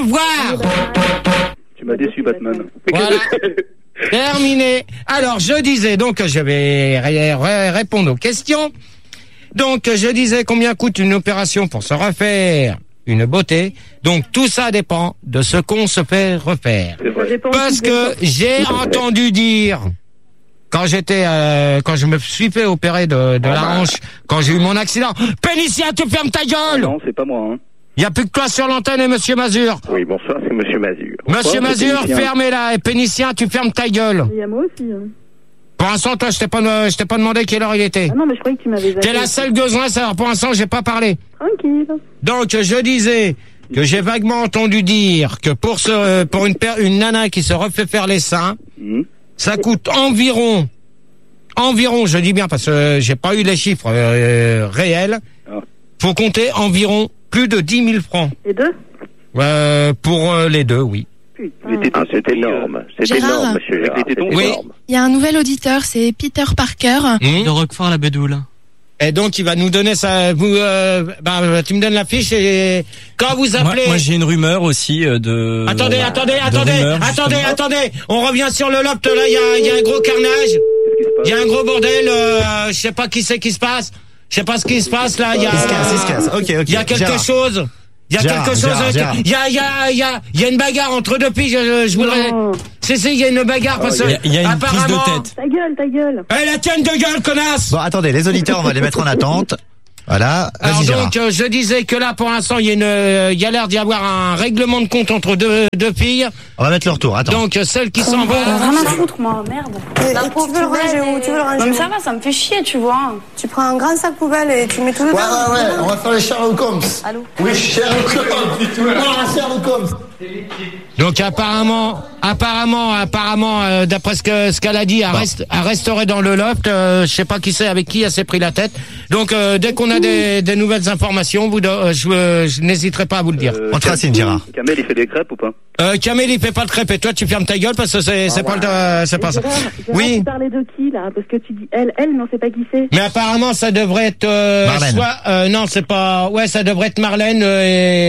B: revoir.
R: Tu m'as déçu, Batman.
B: Voilà. Terminé. Alors, je disais, donc, je vais ré- ré- répondre aux questions. Donc, je disais combien coûte une opération pour se refaire une beauté. Donc, tout ça dépend de ce qu'on se fait refaire. Parce que j'ai entendu dire, quand j'étais, euh, quand je me suis fait opérer de, de la hanche, quand j'ai eu mon accident, Pénicien, tu fermes ta gueule!
R: Non, c'est pas moi. Hein.
B: Il n'y a plus que toi sur l'antenne et Monsieur Mazur.
H: Oui, bonsoir, c'est monsieur Mazur.
B: Monsieur
R: Bonsoir, c'est
B: Mazur,
R: Pénicien.
B: fermez-la. Et Pénicien, tu fermes ta gueule.
I: Il y a moi aussi. Hein.
B: Pour l'instant, toi, je t'ai pas, je t'ai pas demandé quelle heure il était.
I: Ah non, mais je croyais que tu m'avais
B: T'es la seule besoin, ça. Pour l'instant, j'ai pas parlé.
I: Tranquille.
B: Donc, je disais que j'ai vaguement entendu dire que pour ce, pour une per- une nana qui se refait faire les seins,
R: Mmh.
B: ça coûte environ, environ, je dis bien parce que j'ai pas eu les chiffres euh, réels.
R: Ah.
B: Faut compter environ plus de dix mille francs.
I: Les deux?
B: Euh, pour euh, les deux, oui.
I: Putain.
R: Ah,
L: c'est énorme. C'est
O: Gérard.
L: énorme, monsieur Gérard.
R: Avec les tétons,
L: c'est
B: Oui.
L: énorme.
O: Il y a un nouvel auditeur, c'est Peter Parker.
B: Mmh.
E: De Roquefort la Bédoule.
B: Et donc, il va nous donner ça. Vous, euh, bah, tu me donnes la fiche et quand vous
E: Moi,
B: appelez.
E: moi, j'ai une rumeur aussi euh, de.
B: Attendez,
E: de
B: attendez, attendez,
E: rumeurs,
B: attendez,
E: justement.
B: attendez. On revient sur le loft. Là, il y a, il y a un gros carnage. Il y a un gros bordel. Euh, je sais pas qui c'est qui se passe. Je sais pas ce qui se passe là. Il y a.
P: Il se casse, il se casse. Ok, ok.
B: Il y a quelque
P: Gérard.
B: chose. Il y a
P: Gérard,
B: quelque chose.
P: Gérard,
B: avec-
P: Gérard.
B: Il y a, il y a, il y a, il y a une bagarre entre deux filles. Je, je voudrais. C'est, c'est, il y a une bagarre parce que.
E: Il y a- il y a une prise de
B: apparemment-
E: tête.
I: Ta gueule, ta gueule.
B: Eh, la tienne de gueule, connasse.
P: Bon, attendez, les auditeurs, on va les mettre en attente. Voilà.
B: Alors
P: Vas-y, Gérard.
B: donc, euh, je disais que là, pour l'instant, il y a une, euh, il y a l'air d'y avoir un règlement de compte entre deux, deux filles.
P: On va mettre le retour. Attends.
B: Donc, euh, celle qui s'en va.
S: Rien à foutre, moi, merde. La pauvre, tu veux le ranger où Tu veux le ranger Non, mais ça va, ça me fait chier, tu vois. Tu prends un grand sac poubelle et tu mets tout dedans.
T: Ouais, ouais, ouais, on va faire les Sherlock Holmes.
S: Allô
T: Oui, Sherlock Holmes. Ah, Sherlock Holmes.
B: Donc apparemment, apparemment, apparemment, euh, d'après ce que ce qu'elle a dit, elle, reste, elle resterait dans le loft. Euh, je sais pas qui c'est, avec qui elle s'est pris la tête. Donc euh, dès qu'on a des, des nouvelles informations, vous, euh, je, euh, je n'hésiterai pas à vous le dire.
P: On te racine, Gérard.
R: Kamel, il fait des crêpes ou pas?
B: Euh, Kamel, il fait pas de crêpes et toi, tu fermes ta gueule parce que c'est c'est pas le, c'est pas ça. Oui.
I: Tu parlais de qui, là? Parce que tu dis elle, elle, mais on sait pas qui c'est.
B: Mais apparemment, ça devrait être euh,
P: Marlène.
B: soit euh, non, c'est pas. Ouais, ça devrait être Marlène euh,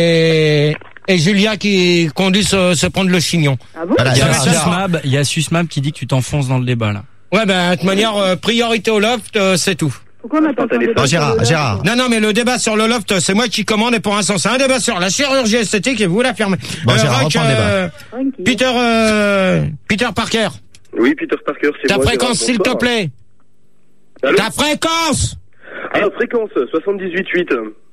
B: et et Julia qui conduit se, se prendre le chignon.
I: Ah bon?
P: Voilà,
E: Il y a
P: Gérard, Gérard.
E: Susmab, il y a Susmab qui dit que tu t'enfonces dans le débat là.
B: Ouais, ben de toute manière, euh, priorité au loft, euh, c'est tout.
I: Pourquoi on attend un débat
P: Oh,
I: sur
P: Gérard,
I: le
P: Gérard.
I: loft?
B: Non, non, mais le débat sur le loft, c'est moi qui commande et pour l'instant, c'est un débat sur la chirurgie esthétique et vous l'affirmez.
P: Bon, Gérard,
B: Rock,
P: reprends le débat.
B: euh,
I: Tranquille.
B: Peter, euh, Peter Parker,
Q: Oui, Peter Parker, c'est
B: ta
Q: moi.
B: fréquence,
Q: Gérard,
B: s'il te
Q: bonsoir.
B: plaît.
Q: Allô
B: Ta fréquence.
Q: Ah, fréquence, soixante-dix-huit huit.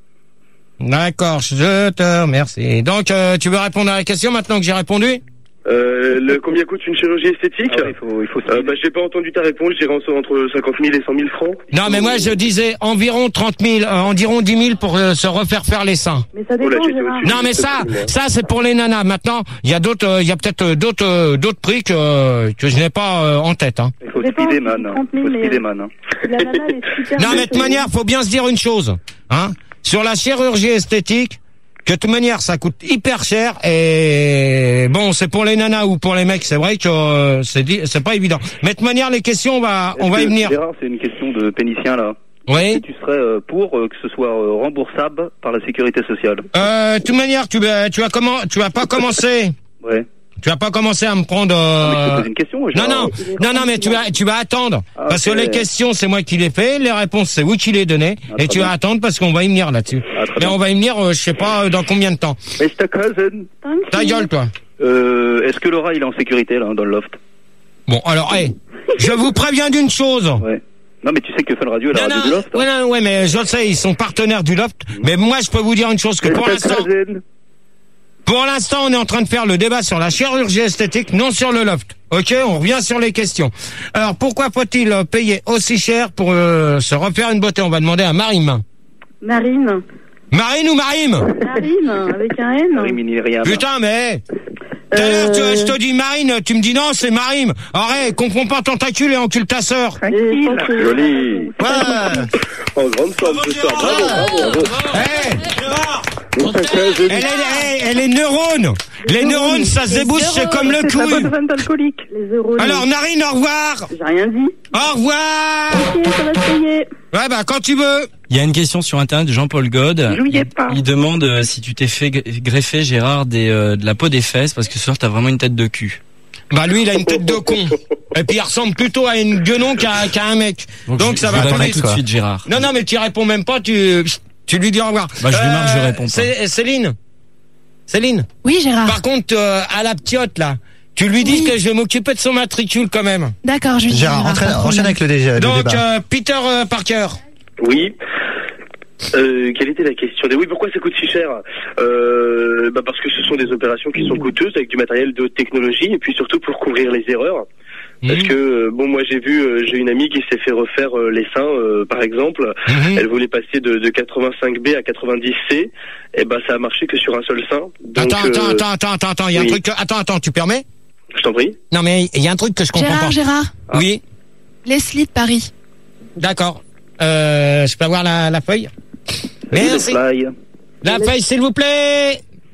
B: D'accord, je te remercie. Donc, euh, tu veux répondre à la question maintenant que j'ai répondu?
Q: Euh, le, combien coûte une chirurgie esthétique?
R: Ah ouais, il faut, il faut
Q: euh, bah, j'ai pas entendu ta réponse, j'irai en- entre cinquante mille et cent mille francs.
B: Non, mais moi, je disais environ trente mille, euh, environ dix mille pour euh, se refaire faire les seins.
I: Mais ça
Q: Oh là,
I: dépend,
Q: j'étais
I: Gérard.
Q: au-dessus.
B: Non, mais ça, ça, c'est pour les nanas. Maintenant, il y a d'autres, euh, il y a peut-être euh, d'autres, euh, d'autres prix que, euh, que je n'ai pas euh, en tête, hein.
R: Il faut
I: Ça dépend,
R: speeder,
I: si
R: man.
I: tu trente mille,
R: Faut
I: mais-
R: speeder, man. hein.
I: La nana, elle est super
B: Non, mais de
I: belle,
B: toute manière, faut bien se dire une chose, hein. Sur la chirurgie esthétique, que de toute manière, ça coûte hyper cher et bon, c'est pour les nanas ou pour les mecs, c'est vrai que euh, c'est di- c'est pas évident. Mais de toute manière, les questions, on va, on
R: Est-ce
B: va y
R: que,
B: venir.
R: Gérard, c'est une question de pénicien, là.
B: Oui.
R: Est-ce que tu serais euh, pour euh, que ce soit euh, remboursable par la sécurité sociale?
B: Euh, de toute manière, tu vas, tu vas comment, tu vas pas commencer.
R: Ouais.
B: Tu vas pas commencer à me prendre.
R: Ah, mais je te
B: Euh...
R: pose une question,
B: Non,
R: Gérard.
B: non, non, non, mais tu vas, tu vas attendre.
R: Ah,
B: Parce
R: ok.
B: que les questions, c'est moi qui les fais, les réponses, c'est vous qui les donnez.
R: Ah,
B: et
R: très
B: tu
R: bien.
B: vas attendre parce qu'on va y venir là-dessus.
R: Ah, très
B: Mais
R: bien.
B: on va y venir, euh, je sais pas euh, dans combien de temps.
R: mister Cousin,
B: Ta gueule, toi.
R: euh, est-ce que Laura, il est en sécurité, là, dans le loft?
B: Bon, alors, hey, je vous préviens d'une chose.
R: Ouais. Non, mais tu sais que Fun Radio est la
B: Non,
R: radio
B: non,
R: du loft.
B: ouais, non, ouais, mais je le sais, ils sont partenaires du loft. Mais moi, je peux vous dire une chose, que pour
R: mister
B: l'instant,
R: Cousin.
B: pour l'instant, on est en train de faire le débat sur la chirurgie esthétique, non sur le loft. Ok, on revient sur les questions. Alors, pourquoi faut-il euh, payer aussi cher pour euh, se refaire une beauté? On va demander à Marine.
I: Marine.
B: Marine ou Marine?
I: Marine, avec un N.
R: Marie Myriam.
B: Putain, mais... Tout à l'heure, tu- je te dis Marine, tu me dis non, c'est Marine. Arrête, comprends pas tentacule et encule ta sœur.
I: Tranquille.
Q: Joli.
B: Ouais.
Q: En grande forme ce soir. Bravo, bravo, bravo.
B: Hey,
Q: mister Cousin.
B: elle, est, hey, elle est neurone. Les neurones, ça se débouche, c'est comme le
I: C'est la bonne
B: cul.
I: vanne d'alcoolique. Les euros.
B: Alors, Narine, au revoir.
I: J'ai rien dit.
B: Au revoir.
I: Ok, ça va se payer.
B: Ouais, bah, quand tu veux.
E: Il y a une question sur internet de Jean-Paul God.
I: Jouillez pas.
E: Il demande euh, si tu t'es fait g- greffer, Gérard, des, euh, de la peau des fesses, parce que ce soir t'as vraiment une tête de cul.
B: Bah, lui, il a une tête de con. Et puis, il ressemble plutôt à une guenon qu'à qu'à un mec. Donc,
E: je,
B: ça
E: je
B: va
E: lui
B: pas
E: donnerai
B: vite,
E: tout de
B: quoi.
E: suite, Gérard.
B: Non, non, mais tu réponds même pas, tu, tu lui dis au revoir.
E: Bah, je lui marque, je réponds pas.
B: Cé- Céline. Céline.
O: Oui, Gérard.
B: Par contre, euh, à la ptiote, là, tu lui dis
O: Oui.
B: que je vais m'occuper de son matricule quand même.
O: D'accord, je lui dis.
P: Gérard,
O: Gérard,
P: entraîne-
O: pas de problème.
P: enchaîne avec le, dé- le
B: Donc,
P: débat.
B: euh, Peter euh, Parker.
Q: Oui. Euh, quelle était la question? Oui, pourquoi ça coûte si cher? euh, bah parce que ce sont des opérations qui sont coûteuses avec du matériel de haute technologie et puis surtout pour couvrir les erreurs. Parce
B: Mhm.
Q: que euh, bon, moi j'ai vu, euh, j'ai une amie qui s'est fait refaire euh, les seins, euh, par exemple.
B: Mhm.
Q: Elle voulait passer de, de quatre-vingt-cinq B à quatre-vingt-dix C, et ben ça a marché que sur un seul sein. Donc,
B: Attends, attends,
Q: euh,
B: attends, attends, attends, attends, il y a
Q: oui.
B: un truc que... Attends, attends, tu permets?
Q: Je t'en prie.
B: Non, mais il y a un truc que je comprends
O: Gérard,
B: pas.
O: Gérard.
B: Oui,
O: Leslie de Paris.
B: d'accord. Euh, je peux avoir la, la feuille? Merci.
R: Fly.
B: La feuille, s'il vous plaît.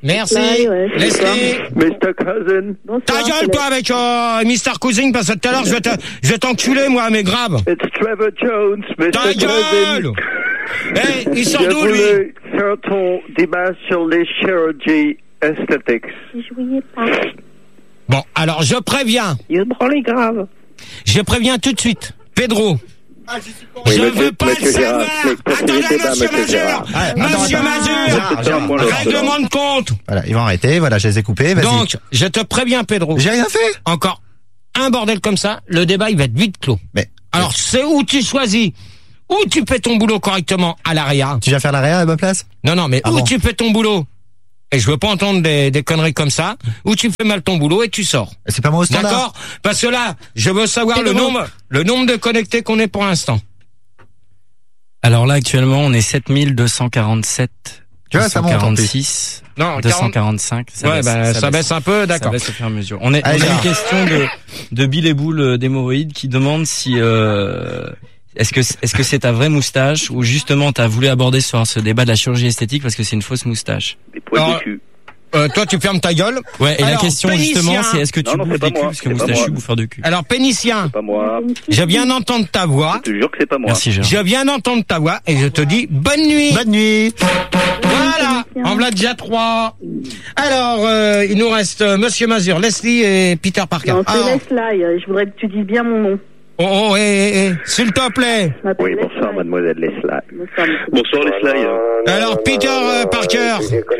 B: Merci.
C: Leslie, ouais.
B: Leslie.
L: mister Cousin.
B: Ta gueule, toi, avec euh, mister Cousin, parce que tout à l'heure, je vais te, je vais t'enculer, moi, mais grave.
L: It's Trevor Jones, mister
B: Ta gueule. Hey, il sort d'où, lui?
L: Je voulais faire ton débat sur les chirurgies esthétiques.
C: Je pas.
B: Bon, alors, je préviens.
L: Il se branle grave.
B: Je préviens tout de suite. Pedro.
L: Ah,
B: je
L: oui,
B: veux
L: monsieur,
B: pas
L: monsieur
B: le savoir.
L: Gérard,
B: Attendez,
L: débat,
B: monsieur
L: monsieur
B: Mazur.
P: Ah,
B: Monsieur
P: attends,
B: Mazur.
P: Gérard, Gérard,
B: Règlement de compte.
P: Voilà, ils vont arrêter, voilà, je les ai coupés, vas-y.
B: Donc, je te préviens, Pedro.
P: J'ai rien fait.
B: Encore un bordel comme ça, le débat, il va être vite clos.
P: Mais.
B: Alors, c'est où tu choisis. Où tu fais ton boulot correctement à l'area.
P: Tu viens faire l'area à ma place?
B: Non, non, mais
P: ah
B: où
P: bon.
B: tu fais ton boulot. Et je veux pas entendre des, des conneries comme ça, où tu fais mal ton boulot et tu sors.
P: C'est pas moi au standard.
B: D'accord? Parce que là, je veux savoir le nombre, le nombre de connectés qu'on est pour l'instant.
E: Alors là, actuellement, on est sept mille deux cent quarante-sept.
P: Tu vois, ça monte en plus.
E: quarante-six.
B: Non,
E: deux cent quarante-cinq. Ça
B: ouais,
E: baisse,
B: bah, ça, ça baisse un peu, d'accord.
E: Ça baisse au fur et à mesure. On est,
P: Allez,
E: on a
P: Gérard.
E: une question de, de Bill et Boule d'hémorroïdes qui demande si, euh, est-ce que, est-ce que c'est ta vraie moustache ou justement t'as voulu aborder ce, ce débat de la chirurgie esthétique parce que c'est une fausse moustache?
Q: Des poils
B: Alors,
Q: de cul.
B: Euh, toi, tu fermes ta gueule.
E: Ouais, et
B: Alors,
E: la question
B: pénicien.
E: justement, c'est est-ce que tu
Q: Non, non,
E: bouffes
Q: c'est pas
E: des culs
Q: moi,
E: parce que
Q: c'est pas
E: moustachu,
Q: moi.
E: bouffeur de cul.
B: Alors, pénicien,
Q: Pas moi.
B: je viens d'entendre ta voix.
Q: Je te jure que c'est pas moi.
E: Merci, Gérard.
B: Je viens d'entendre ta voix et je te dis bonne nuit.
P: Bonne nuit.
B: Voilà, en voilà déjà trois. Alors, euh, il nous reste euh, Monsieur Mazur, Leslie et Peter Parker.
I: Non, c'est
B: Alors,
I: Leslie. Je voudrais que tu dises bien mon nom.
B: oh, oh, eh, eh, eh, s'il te plaît.
I: Je m'appelle
L: Oui,
I: Leslie.
L: bonsoir, mademoiselle Leslie.
I: Bonsoir, monsieur.
Q: Bonsoir les slides.
B: Alors, Peter euh, Parker.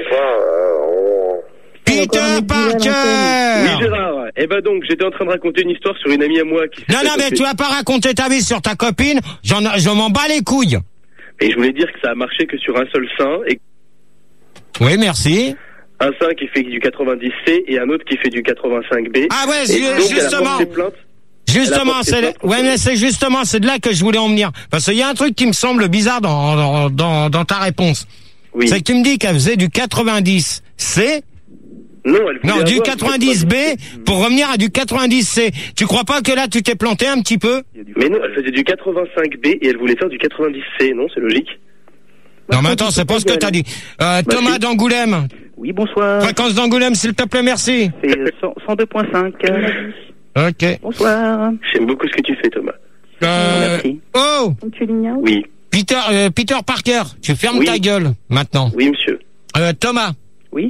B: Peter
Q: Oui
B: Parker.
Q: Gérard. Eh ben donc, j'étais en train de raconter une histoire sur une amie à moi qui s'est
B: Non,
Q: fait
B: non, mais
Q: adopter.
B: tu vas pas raconter ta vie sur ta copine. J'en, je m'en bats les couilles.
Q: Et je voulais dire que ça a marché que sur un seul sein et
B: Oui, merci.
Q: un sein qui fait du quatre-vingt-dix C et un autre qui fait du quatre-vingt-cinq B.
B: Ah ouais,
Q: Et donc, elle a
B: justement.
Q: porté plainte. Elle a
B: Justement,
Q: porté
B: c'est,
Q: plainte contre
B: ouais, mais c'est justement, c'est de là que je voulais en venir. Parce qu'il y a un truc qui me semble bizarre dans, dans, dans, dans ta réponse.
Q: Oui.
B: C'est que tu me dis qu'elle faisait du quatre-vingt-dix C.
Q: Non, elle voulait
B: Non, du
Q: avoir
B: quatre-vingt-dix B pour revenir à du quatre-vingt-dix C. Tu crois pas que là, tu t'es planté un petit peu?
Q: Mais non, elle faisait du quatre-vingt-cinq B et elle voulait faire du quatre-vingt-dix C, non, c'est logique.
B: Non, mais attends, c'est pas ce que t'as dit. Euh, Thomas
Q: si.
B: d'Angoulême.
R: Oui, bonsoir.
B: Fréquence d'Angoulême, s'il te plaît, merci.
R: C'est cent- cent deux point cinq.
B: Ok.
R: Bonsoir.
Q: J'aime beaucoup ce que tu fais, Thomas.
B: Euh,
R: Merci.
B: oh!
I: Tu l'ignares?
Q: Oui,
B: Peter, euh, Peter Parker, tu fermes
Q: Oui.
B: ta gueule, maintenant.
Q: oui, monsieur.
B: Euh, Thomas.
R: Oui.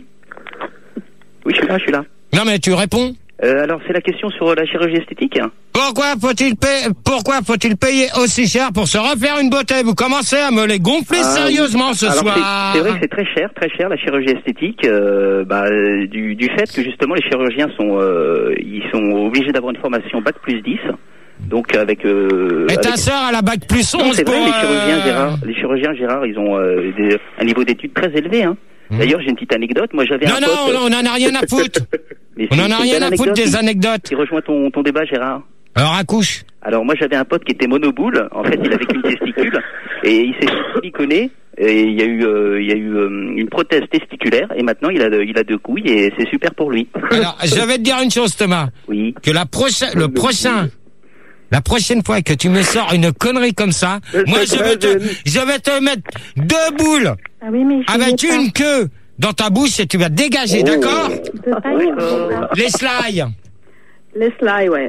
R: Oui, je suis là, je suis là.
B: Non, mais tu réponds.
R: Euh, alors, c'est la question sur la chirurgie esthétique.
B: Pourquoi faut-il payer, pourquoi faut-il payer aussi cher pour se refaire une beauté? Vous commencez à me les gonfler
R: Ah,
B: sérieusement ce
R: alors,
B: soir.
R: c'est- C'est vrai que c'est très cher, très cher la chirurgie esthétique, euh, bah, euh, du, du fait que justement les chirurgiens sont, euh, ils sont obligés d'avoir une formation bac plus dix. Donc avec. Euh,
B: Et ta
R: avec-
B: sœur, elle a bac plus
R: Non,
B: onze
R: c'est
B: pour...
R: vrai, les chirurgiens
B: euh,
R: Gérard, les chirurgiens Gérard, ils ont euh, des- un niveau d'études très élevé. Hein. D'ailleurs, j'ai une petite anecdote. Moi, j'avais
B: Non,
R: un
B: non,
R: pote.
B: on en a rien à foutre.
R: Mais
B: On
R: si,
B: en a
R: c'est une
B: rien
R: belle
B: à foutre
R: anecdote
B: des
R: qui-
B: anecdotes.
R: Qui rejoint ton, ton débat, Gérard.
B: Alors, accouche.
R: Alors moi j'avais un pote qui était monoboule, en fait il avait qu'une testicule et il s'est siliconé et il y a eu euh, il y a eu euh, une prothèse testiculaire et maintenant il a de- il a deux couilles et c'est super pour lui.
B: Alors, je vais te dire une chose, Thomas.
R: Oui.
B: Que la prochaine, le prochain, la prochaine fois que tu me sors une connerie comme ça, moi je vais te, je vais te mettre deux boules
I: Ah oui, mais je
B: avec
I: voulais
B: une queue dans ta bouche et tu vas dégager, d'accord?
I: pas.
B: Les slides.
I: Leslie, ouais.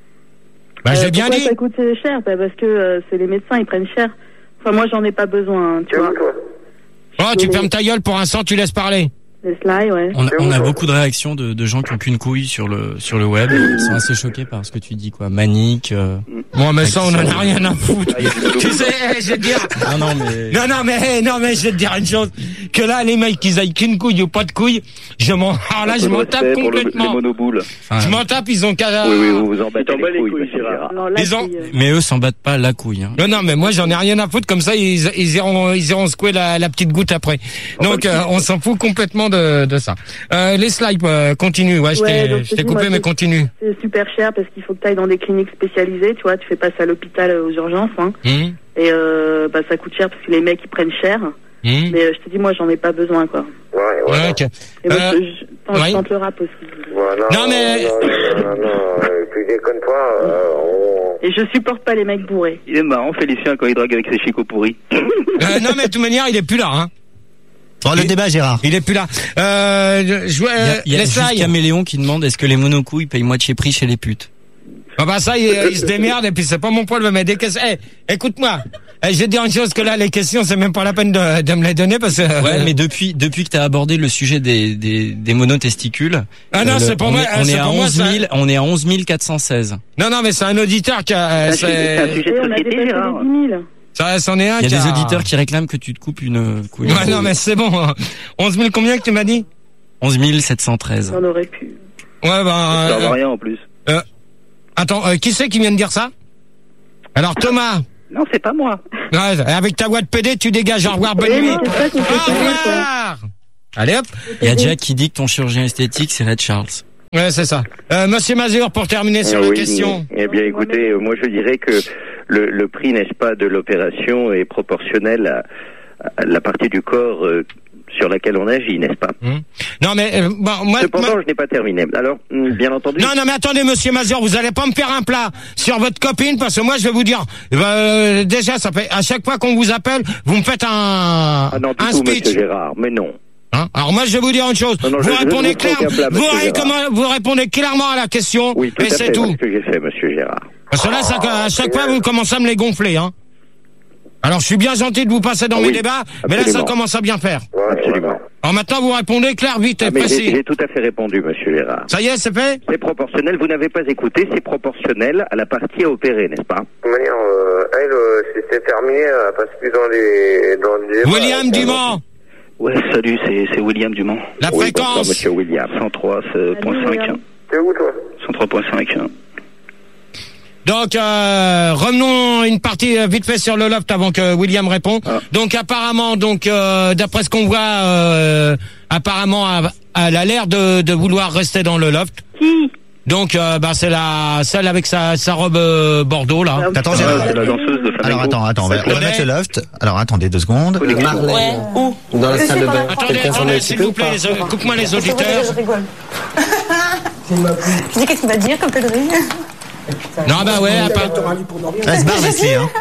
B: Bah, j'ai
I: Euh,
B: bien
I: pourquoi
B: dit.
I: ça coûte cher? Bah, parce que euh, c'est les médecins, ils prennent cher. Enfin, moi, j'en ai pas besoin, hein, tu vois.
B: Oh, tu fermes ta gueule pour un sang, tu laisses parler.
I: Leslie, ouais.
E: On a, on a beaucoup de réactions de, de gens qui ont qu'une couille sur le sur le web. Ils sont assez choqués par ce que tu dis, quoi. Manique. Euh,
B: Bon, mais ça, on en a rien à foutre. Tu sais, eh, je vais te dire.
E: Non, non, mais.
B: Non, non, mais, eh, non, mais je vais te dire une chose. Que là, les mecs, qu'ils aillent qu'une couille ou pas de couille, je m'en, alors là, je m'en tape complètement.
R: monoboules.
B: Je m'en tape, ils ont qu'à.
R: Oui, oui, vous vous en battez
Q: T'en bats
R: les
Q: les
R: couilles,
Q: couilles, Gérard.
I: Alors, là,
B: Ils ont-
I: c'est, euh,
E: Mais eux s'en battent pas la couille. Hein.
B: Non, non, mais moi, j'en ai rien à foutre. Comme ça, ils, ils iront, ils iront secouer la, la petite goutte après. Donc, euh, on s'en fout complètement de, de ça. Euh, les slides, euh, continue. Ouais, je
I: Ouais,
B: t'ai,
I: donc,
B: je t'ai
I: dis-moi,
B: coupé, mais
I: c'est-
B: continue.
I: c'est super cher parce qu'il faut que tu ailles dans des cliniques spécialisées, tu vois. Tu fais pas ça à l'hôpital euh, aux urgences, hein.
B: Hum,
I: Et euh, bah, ça coûte cher parce que les mecs, ils prennent cher.
B: hum.
I: Mais euh, je te dis, moi, j'en ai pas besoin, quoi.
B: Ouais, ok.
I: Et moi,
B: Euh,
I: je, je, attends,
B: ouais.
I: je tente le rap aussi.
B: Non, mais.
H: Tu déconnes pas.
I: Et je supporte pas les mecs bourrés.
R: Il est marrant Félicien quand il drague avec ses chicots pourris.
B: Euh, non, mais de toute manière, il est plus là, hein.
P: Oh, le
B: il,
P: débat, Gérard.
B: Il est plus là. Euh, je, euh,
E: il y a, il y a juste Caméléon qui demande est-ce que les monocouilles payent moitié prix chez les putes.
B: Ah bah ça, il, il se démerde et puis c'est pas mon problème. Mais des questions. Hey, écoute-moi. Hey, je vais te dire une chose que là, les questions, c'est même pas la peine de, de me les donner parce que.
E: Ouais,
B: euh,
E: mais depuis depuis que t'as abordé le sujet des des, des monotesticules.
B: Ah non,
E: euh,
B: c'est pour
E: on
B: moi.
E: Est, on
B: c'est
E: est à
B: pour moi,
E: onze mille, on est à onze mille quatre cent seize.
B: Non non, mais c'est un auditeur qui a. Euh,
R: C'est un sujet de société, Gérard.
B: Ça, c'en est un.
E: Il y a
B: qui
E: des
B: a...
E: auditeurs qui réclament que tu te coupes une couille.
B: Ouais, non, mais c'est bon. onze mille combien que tu m'as dit?
E: onze mille sept cent treize.
I: On aurait pu.
B: Ouais, bah.
R: Ça
B: euh,
R: va rien en plus.
B: Euh, attends, euh, qui c'est qui vient de dire ça? Alors, Thomas.
R: Non, c'est pas moi.
B: Ouais, avec ta voix de P D, tu dégages. Au revoir, bonne nuit. Au revoir. Allez hop.
E: Il y a Jack qui dit que ton chirurgien esthétique, c'est Red Charles.
B: Ouais, c'est ça. Euh, Monsieur Mazur, pour terminer sur
U: Ah,
B: la
U: oui,
B: question.
U: Eh bien, écoutez, euh, moi je dirais que le, le prix, n'est-ce pas, de l'opération est proportionnel à, à la partie du corps euh, sur laquelle on agit, n'est-ce pas?
B: Hum. Non, mais euh, bon, moi.
U: Cependant,
B: moi...
U: je n'ai pas terminé. Alors, bien entendu.
B: Non, non, mais attendez, Monsieur Mazur, vous allez pas me faire un plat sur votre copine parce que moi, je vais vous dire. Euh, déjà, ça fait à chaque fois qu'on vous appelle, vous me faites un
U: Ah non, du
B: un
U: tout,
B: speech.
U: Monsieur Gérard, mais non.
B: Hein? Alors moi je vais vous dire une chose.
U: Non, non,
B: vous
U: je- je
B: répondez
U: ne vous
B: clair,
U: ferai aucun plat,
B: vous,
U: monsieur
B: ré-
U: Gérard.
B: comment- vous répondez clairement à la question
U: Oui, tout
B: et
U: à
B: c'est
U: fait,
B: tout.
U: c'est ce que j'ai fait, Monsieur Gérard.
B: Parce que là, ça, à chaque fois, vous commencez à me les gonfler, hein. Alors je suis bien gentil de vous passer dans
U: Ah
B: mes
U: oui,
B: débats, mais là ça
U: absolument.
B: commence à bien faire.
U: Absolument.
B: Alors maintenant vous répondez clair, vite et
U: Ah, mais j'ai
B: précis.
U: j'ai tout à fait répondu, Monsieur Gérard.
B: Ça y est, c'est fait?
U: C'est proportionnel, vous n'avez pas écouté, c'est proportionnel à la partie à opérer, n'est-ce pas?
V: De toute manière, euh, elle, euh, c'était terminé, elle passe plus dans les, dans les débats.
B: William Dumont.
R: Ouais, salut, c'est c'est William Dumont.
B: La
U: Oui,
B: fréquence.
U: bonsoir, Monsieur William.
R: cent trois virgule cinq.
V: T'es où, toi?
R: cent trois virgule cinq.
B: Donc euh, revenons une partie euh, vite fait sur le loft avant que William réponde.
R: Ah.
B: Donc apparemment, donc euh, d'après ce qu'on voit, euh, apparemment elle elle a l'air de, de vouloir rester dans le loft.
I: Qui?
B: Donc euh, bah c'est la celle avec sa, sa robe euh, bordeaux là.
P: Attends,
R: Ah,
P: Gérard.
R: c'est la danseuse de flamenco.
P: Alors attends, attends, on va, on va mettre le loft. Alors attendez deux secondes.
T: Marlène. Où? Dans la salle de bain.
B: Attendez,
T: Quelqu'un s'en est
B: attendez, s'il
T: occupé
B: vous
T: ou
B: plaît,
T: pas?
B: les au- coupe-moi les auditeurs.
S: Je rigole. Je dis qu'est-ce qu'il va dire comme connerie?
B: Non bah ouais, à part-
P: Elle se barre, Leslie, hein.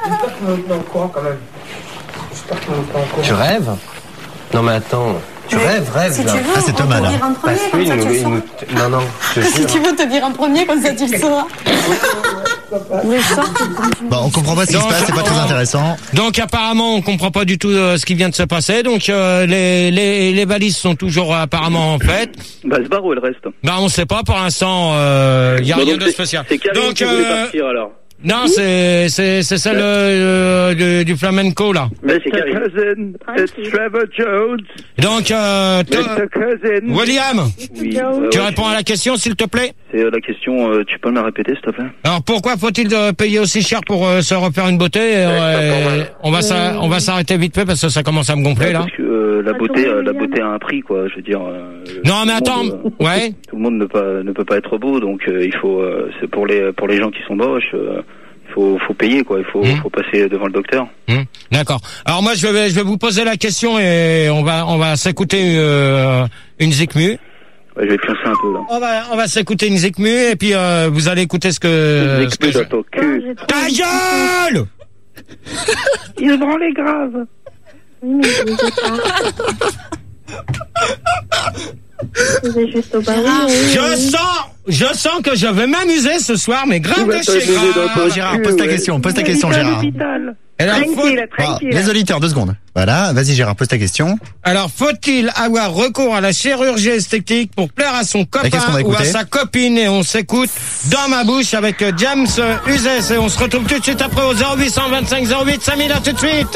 T: Tu rêves? Non mais attends, tu
S: Mais
T: rêves, rêve
S: si
T: là.
S: tu veux,
P: Ah, c'est
S: on
P: Thomas,
S: peut
P: là.
S: dire en premier,
T: Parce
S: comme
T: qu'il
S: ça
T: nous,
S: tu le
T: il
S: sauras.
T: nous- Non, non, je te
S: Si
T: jure.
S: tu veux te dire en premier, comme ça tu le sauras. Mais je sors que-
P: Bon, on comprend pas ce qui se passe, c'est pas très intéressant.
B: Donc apparemment on comprend pas du tout euh, ce qui vient de se passer. Donc euh, les, les les valises sont toujours euh, apparemment en fait.
R: Bah, elle se barre ou elle reste?
B: Bah on sait pas pour l'instant. euh, Il y a
R: Bon,
B: rien
R: donc,
B: de
R: c'est-
B: spécial.
R: C'est Karine
B: Donc
R: qui voulait
B: euh,
R: partir alors.
B: non c'est c'est c'est celle euh, du, du flamenco là.
R: Mais c'est Karine.
U: Cousin, it's Trevor Jones.
B: Donc euh, toi-
U: Mister Cousin.
B: William,
R: Oui. euh,
B: tu
R: ouais,
B: réponds à la question s'il te plaît.
R: C'est euh, la question, euh, tu peux me la répéter s'il te plaît?
B: Alors pourquoi faut-il euh, payer aussi cher pour euh, se refaire une beauté? Euh, On va s'a- on va s'arrêter vite fait parce que ça commence à me gonfler là.
R: Parce que euh, la beauté, euh, la beauté a un prix quoi. Je veux dire. euh,
B: Non mais
R: tout le
B: attends,
R: monde, euh,
B: ouais.
R: Tout le monde ne pas ne peut pas être beau, donc euh, il faut. euh, c'est pour les pour les gens qui sont moches. euh, il faut faut payer quoi. Il faut
B: Mmh.
R: faut passer devant le docteur.
B: Hum, D'accord. Alors moi je vais je vais vous poser la question et on va on va s'écouter euh, une zikmu.
R: Ouais, je vais pioncer un peu là.
B: On va on va s'écouter une zikmu et puis euh, vous allez écouter ce que, ce que je...
U: dans ton cul.
B: Ta gueule.
U: Il prend les graves.
C: Oui, mais je les ai pas. C'est juste au baril.
B: Je sens je sens que je vais m'amuser ce soir mais grave de chez grave.
P: Gérard, pose ta question, pose ta question, Gérard.
B: Alors, faut-
P: Bon, les auditeurs, deux secondes. Voilà, vas-y Gérard, pose ta question.
B: alors faut-il avoir recours à la chirurgie esthétique pour plaire à son copain
P: qu'est-ce qu'on va
B: ou à
P: écouter
B: sa copine et on s'écoute Dans ma bouche avec euh, James euh, Uzès et on se retrouve tout de suite après au zéro huit cent vingt-cinq zéro huit cinq mille à tout de suite.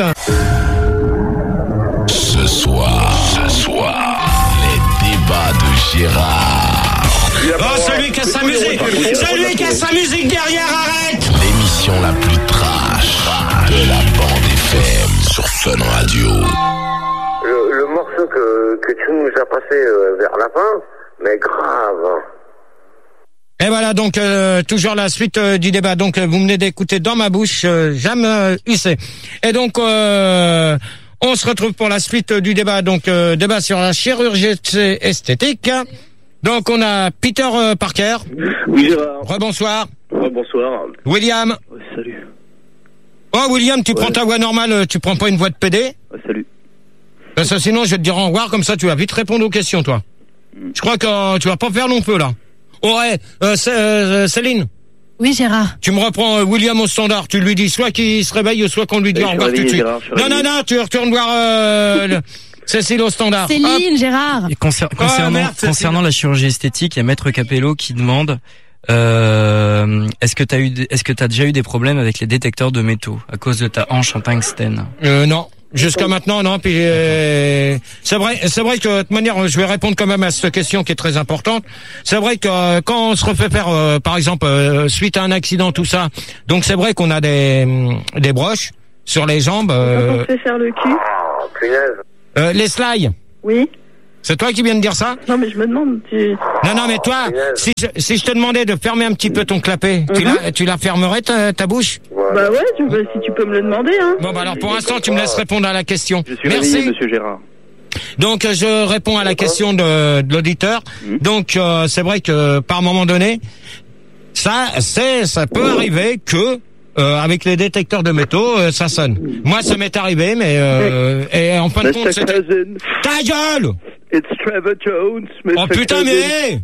M: Ce soir, ce soir, les débats de Gérard.
B: Oh, celui qui a sa musique, celui qui a sa musique derrière, arrête.
M: L'émission la plus trash de la bande F M sur Fun Radio.
V: Le, le morceau que, que tu nous as passé euh, vers la fin, mais grave.
B: Et voilà donc euh, toujours la suite euh, du débat. Donc euh, vous venez d'écouter Dans ma bouche, euh, Jam euh, Hussé. Et donc euh, on se retrouve pour la suite euh, du débat. Donc euh, débat sur la chirurgie esthétique. Donc on a Peter euh, Parker.
Q: Oui, Gérard.
B: Rebonsoir.
Q: Oh, bonsoir.
B: William.
Q: Ouais, salut.
B: Oh William, tu
Q: Ouais.
B: prends ta voix normale, euh, tu prends pas une voix de P D?
Q: Ouais, salut.
B: Parce que sinon, je vais te dire au revoir, comme ça tu vas vite répondre aux questions, toi. Je crois que euh, tu vas pas faire long feu, là. Oh, ouais, euh, C- euh, Céline.
O: Oui, Gérard.
B: Tu me reprends euh, William au standard. Tu lui dis soit qu'il se réveille, soit qu'on lui dit
U: Je
B: au
U: suis
B: revoir tout de
U: réveillé,
B: suite.
U: Gérard, je suis
B: Non, non,
U: réveillé.
B: non, tu retournes voir euh, le- Cécile au standard. Hop.
O: Céline, Gérard.
E: Et concer-
B: Oh,
E: concernant,
B: merde, c'est
E: concernant la chirurgie esthétique, il y a Maître Capello qui demande euh, est-ce que t'as eu, des- est-ce que t'as déjà eu des problèmes avec les détecteurs de métaux à cause de ta hanche en tungstène?
B: Euh, non. Jusqu'à maintenant, non. Puis euh, c'est vrai, c'est vrai que de toute manière, je vais répondre quand même à cette question qui est très importante. C'est vrai que euh, quand on se refait faire, euh, par exemple, euh, suite à un accident, tout ça, donc c'est vrai qu'on a des des broches sur les jambes.
I: Quand on
B: Euh,
I: se fait faire le cul.
B: euh, les slides.
I: Oui.
B: C'est toi qui viens de dire ça?
I: Non, mais je me demande. Tu...
B: Non, non, mais toi, si je, si je te demandais de fermer un petit peu ton clapet, tu la, tu la fermerais ta, ta bouche?
I: Bah ouais, tu peux, si tu peux me le demander, hein.
B: Bon, bah alors pour l'instant, tu me laisses répondre à la question.
U: Je suis
B: Merci.
U: réveillé, monsieur Gérard.
B: Donc euh, je réponds à la question de, de l'auditeur. Donc euh, c'est vrai que par moment donné, ça c'est ça peut arriver que euh, avec les détecteurs de métaux euh, ça sonne. Moi ça m'est arrivé, mais euh, et en fin de compte c'était... Ta gueule!
U: It's Trevor Jones,
B: Oh putain mais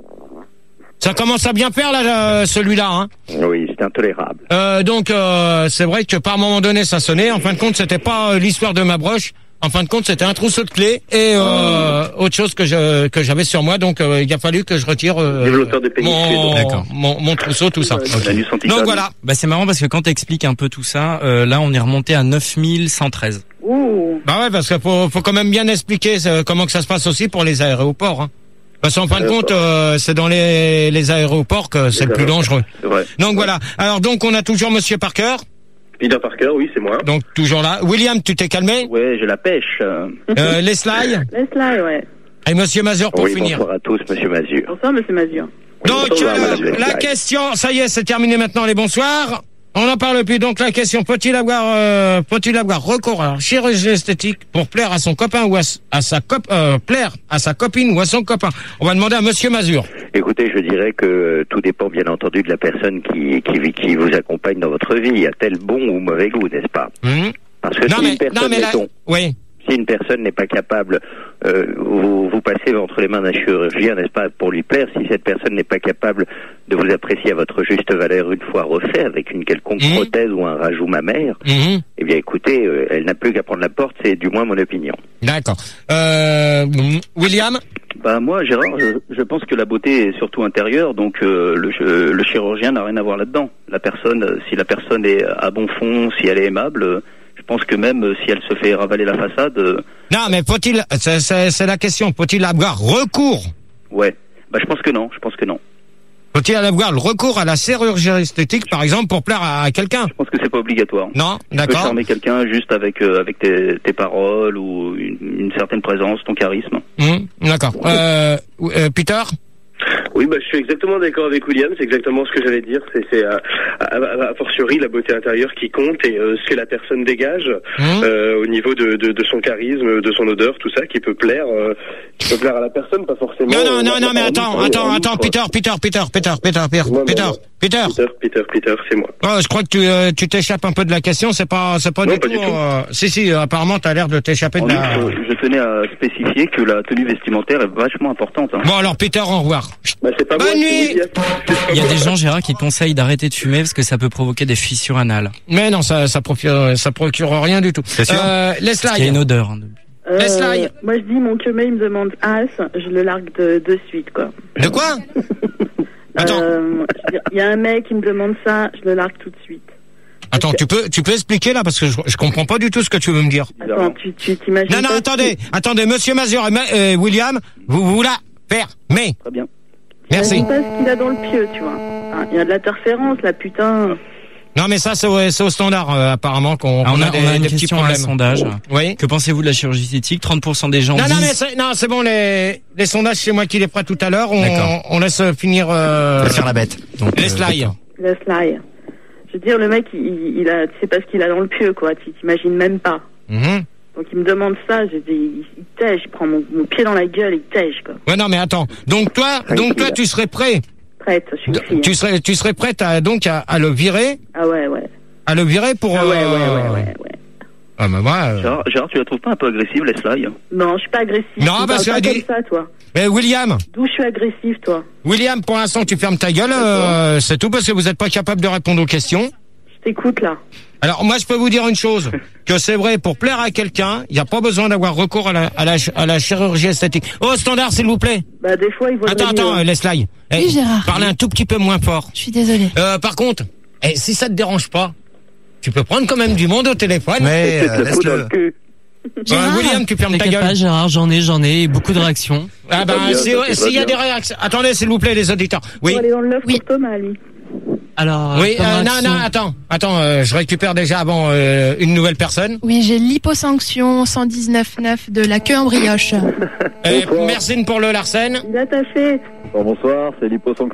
B: ça commence à bien faire là euh, celui-là, hein.
U: Oui, c'est intolérable.
B: Euh, donc euh, c'est vrai que par moment donné ça sonnait. En fin de compte c'était pas euh, l'histoire de ma broche. En fin de compte, c'était un trousseau de clés et euh, autre chose que je que j'avais sur moi. Donc, euh, il a fallu que je retire euh,
U: Développeur de pénis,
B: mon,
E: D'accord.
B: mon mon trousseau, tout ça. Donc voilà.
E: Bah c'est marrant parce que quand t'expliques un peu tout ça, euh, là on est remonté à neuf mille cent treize.
I: Ouh.
B: Bah ouais, parce qu'il faut faut quand même bien expliquer euh, comment que ça se passe aussi pour les aéroports. Hein. Parce qu'en fin de compte, euh, c'est dans les les aéroports que c'est le plus dangereux.
U: C'est vrai.
B: Donc voilà. Alors donc on a toujours Monsieur Parker.
Q: Peter Parker, oui, c'est moi.
B: Donc toujours là. William, tu t'es calmé?
U: Ouais, j'ai la pêche.
B: Euh, Leslie
I: Laisse-la, ouais.
B: et Monsieur Mazur pour
U: Oui,
B: finir.
U: bonsoir à tous, monsieur Mazur.
I: Bonsoir, monsieur Mazur.
B: Donc,
U: Bonsoir,
B: euh,
U: madame
B: la
U: Leslie.
B: question, ça y est, c'est terminé maintenant les bonsoirs. On n'en parle plus. Donc, la question, peut-il avoir, euh, peut-il avoir recours à la chirurgie esthétique pour plaire à son copain ou à, s- à sa cop, euh, plaire à sa copine ou à son copain? On va demander à Monsieur Mazur.
U: Écoutez, je dirais que tout dépend bien entendu de la personne qui, qui, qui vous accompagne dans votre vie. A-t-elle bon ou mauvais goût, n'est-ce pas?
B: Hum.
U: Parce que
B: Non,
U: si
B: mais-
U: une personne,
B: non, mais là-
U: mettons,
B: Oui.
U: si une personne n'est pas capable, euh, vous, vous passez entre les mains d'un chirurgien, n'est-ce pas, pour lui plaire. Si cette personne n'est pas capable de vous apprécier à votre juste valeur une fois refait avec une quelconque
B: Mhm.
U: prothèse ou un rajout mammaire,
B: Mhm.
U: eh bien écoutez, euh, elle n'a plus qu'à prendre la porte, c'est du moins mon opinion.
B: D'accord. Euh, William?
R: Bah moi, Gérard, je, je pense que la beauté est surtout intérieure, donc euh, le, euh, le chirurgien n'a rien à voir là-dedans. La personne, euh, si la personne est à bon fond, si elle est aimable, euh, je pense que même euh, si elle se fait ravaler la façade, euh,
B: Non, mais faut-il, c'est, c'est, c'est la question, faut-il avoir recours?
R: ouais. Bah je pense que non, je pense que non.
B: Faut-il avoir le recours à la chirurgie esthétique, par exemple, pour plaire à, à quelqu'un?
R: Je pense que c'est pas obligatoire.
B: Non,
R: Tu peux
B: d'accord.
R: charmer quelqu'un juste avec euh, avec tes, tes paroles ou une, une certaine présence, ton charisme.
B: Hum, d'accord. Euh, euh, Peter?
Q: Oui, bah, je suis exactement d'accord avec William, c'est exactement ce que j'allais dire, c'est, c'est à, à, à, à fortiori la beauté intérieure qui compte et euh, ce que la personne dégage
B: Mmh.
Q: euh, au niveau de, de, de son charisme, de son odeur, tout ça, qui peut plaire, euh, qui peut plaire à la personne, pas forcément...
B: Non, non,
Q: euh,
B: non,
Q: la-
B: non,
Q: la
B: mais
Q: parole,
B: attends,
Q: euh,
B: attends,
Q: en
B: attends,
Q: outre.
B: Peter, Peter, Peter, Peter, Peter, Peter,
Q: Ouais,
B: Peter,
Q: ouais,
B: Peter.
Q: Peter, Peter, Peter, c'est moi.
B: Oh, je crois que tu, euh, tu t'échappes un peu de la question, c'est pas, c'est pas
Q: Non,
B: du
Q: pas
B: tout,
Q: du tout.
B: euh, si, si, euh, apparemment, t'as l'air de t'échapper de
R: En
B: la...
R: outre, je tenais à spécifier que la tenue vestimentaire est vachement importante. Hein.
B: Bon, alors, Peter, au revoir.
Q: Bah, c'est pas
B: Bonne
Q: moi, c'est
B: nuit.
Q: William.
E: Il y a des gens, Gérard, qui conseillent d'arrêter de fumer parce que ça peut provoquer des fissures anales.
B: Mais non, ça, ça procure, ça procure rien du tout.
E: C'est sûr.
B: Euh, laisse
E: Parce qu'il y a une odeur. hein, de-
I: Euh,
B: Leslie.
I: moi, je dis, mon queumé, il me demande as, je le largue de, de suite, quoi.
B: De quoi? Attends.
I: Euh, je veux dire, il y a un mec qui me demande ça, je le largue tout de suite.
B: Attends, tu peux, tu peux expliquer là, parce que je, je comprends pas du tout ce que tu veux me dire.
I: Attends, tu, tu t'imagines
B: Non, non,
I: pas
B: attendez, attendez, monsieur Mazur et Ma- euh, William, vous, vous la fermez.
R: Très bien.
B: Merci.
I: T'imagines pas ce qu'il a dans le pieu, tu vois. Hein, il y a de l'interférence, là, putain.
B: Non, mais ça, c'est au, c'est au standard, euh, apparemment, qu'on
E: Ah,
B: qu'on
E: on a,
B: des,
E: on a une
B: des petits
E: question à un
B: problèmes.
E: sondage.
B: Oui.
E: Que pensez-vous de la chirurgie esthétique? trente pour cent des gens
B: Non, non, mais
E: disent...
B: c'est, non, c'est bon, les, les sondages, c'est moi qui les ferai tout à l'heure. On,
E: D'accord.
B: on laisse finir, euh,
P: Faut faire la bête.
E: Donc,
B: les
E: euh,
B: slides.
E: d'accord.
I: Laisse-la. Je veux dire, le mec, il, il a, tu sais pas ce qu'il a dans le pieu, quoi. Tu t'imagines même pas.
B: Mhm.
I: Donc il me demande ça, je dis, il, il tège, il prend mon, mon pied dans la gueule, il tège, quoi.
B: Ouais, non, mais attends. Donc toi, donc toi, tu serais prêt,
I: Prête, je suis une fille.
B: tu serais, tu serais prête à, donc, à, à le virer,
I: Ah ouais, ouais.
B: à le virer pour,
I: Ah ouais,
B: euh,
I: ouais, ouais, ouais, ouais.
B: Ah, bah, moi. Euh...
R: Gérard, Gérard, tu la trouves pas un peu agressive, Leslie?
D: Non, je suis pas agressive.
B: Non,
D: tu
B: parce
D: parles
B: que
D: pas
B: dit...
D: comme ça, toi.
B: Mais William.
D: D'où je suis agressive, toi?
B: William, pour l'instant, tu fermes ta gueule, euh, c'est tout, parce que vous n'êtes pas capable de répondre aux questions.
D: Je t'écoute, là.
B: Alors, moi, je peux vous dire une chose, que c'est vrai, pour plaire à quelqu'un, il n'y a pas besoin d'avoir recours à la, à la, à la chirurgie esthétique. Oh, Standard, s'il vous plaît.
D: Bah, des fois, il vaut
B: Attends, attends, euh, Leslie.
O: Oui,
B: hey,
O: Gérard.
B: Parlez un tout petit peu moins fort.
O: Je suis désolée.
B: Euh, par contre, eh, si ça te dérange pas, tu peux prendre quand même du monde au téléphone.
P: Mais, euh, laisse-le.
B: Gérard, euh, William, tu fermes ta gueule.
E: Pas, Gérard, j'en ai, j'en ai beaucoup de réactions.
B: Ah ben, s'il y a des réactions. Attendez, s'il vous plaît, les auditeurs. Oui.
D: On va aller dans le neuf
O: oui.
D: pour Thomas, lui.
E: Alors.
B: Oui, euh, non, non, attends, attends, euh, je récupère déjà avant euh, une nouvelle personne.
O: Oui, j'ai l'hyposanction cent dix-neuf neuf de la queue en brioche.
B: Et merci pour le Larsen.
D: Il a taffé.
J: Bon, bonsoir, c'est l'hyposanction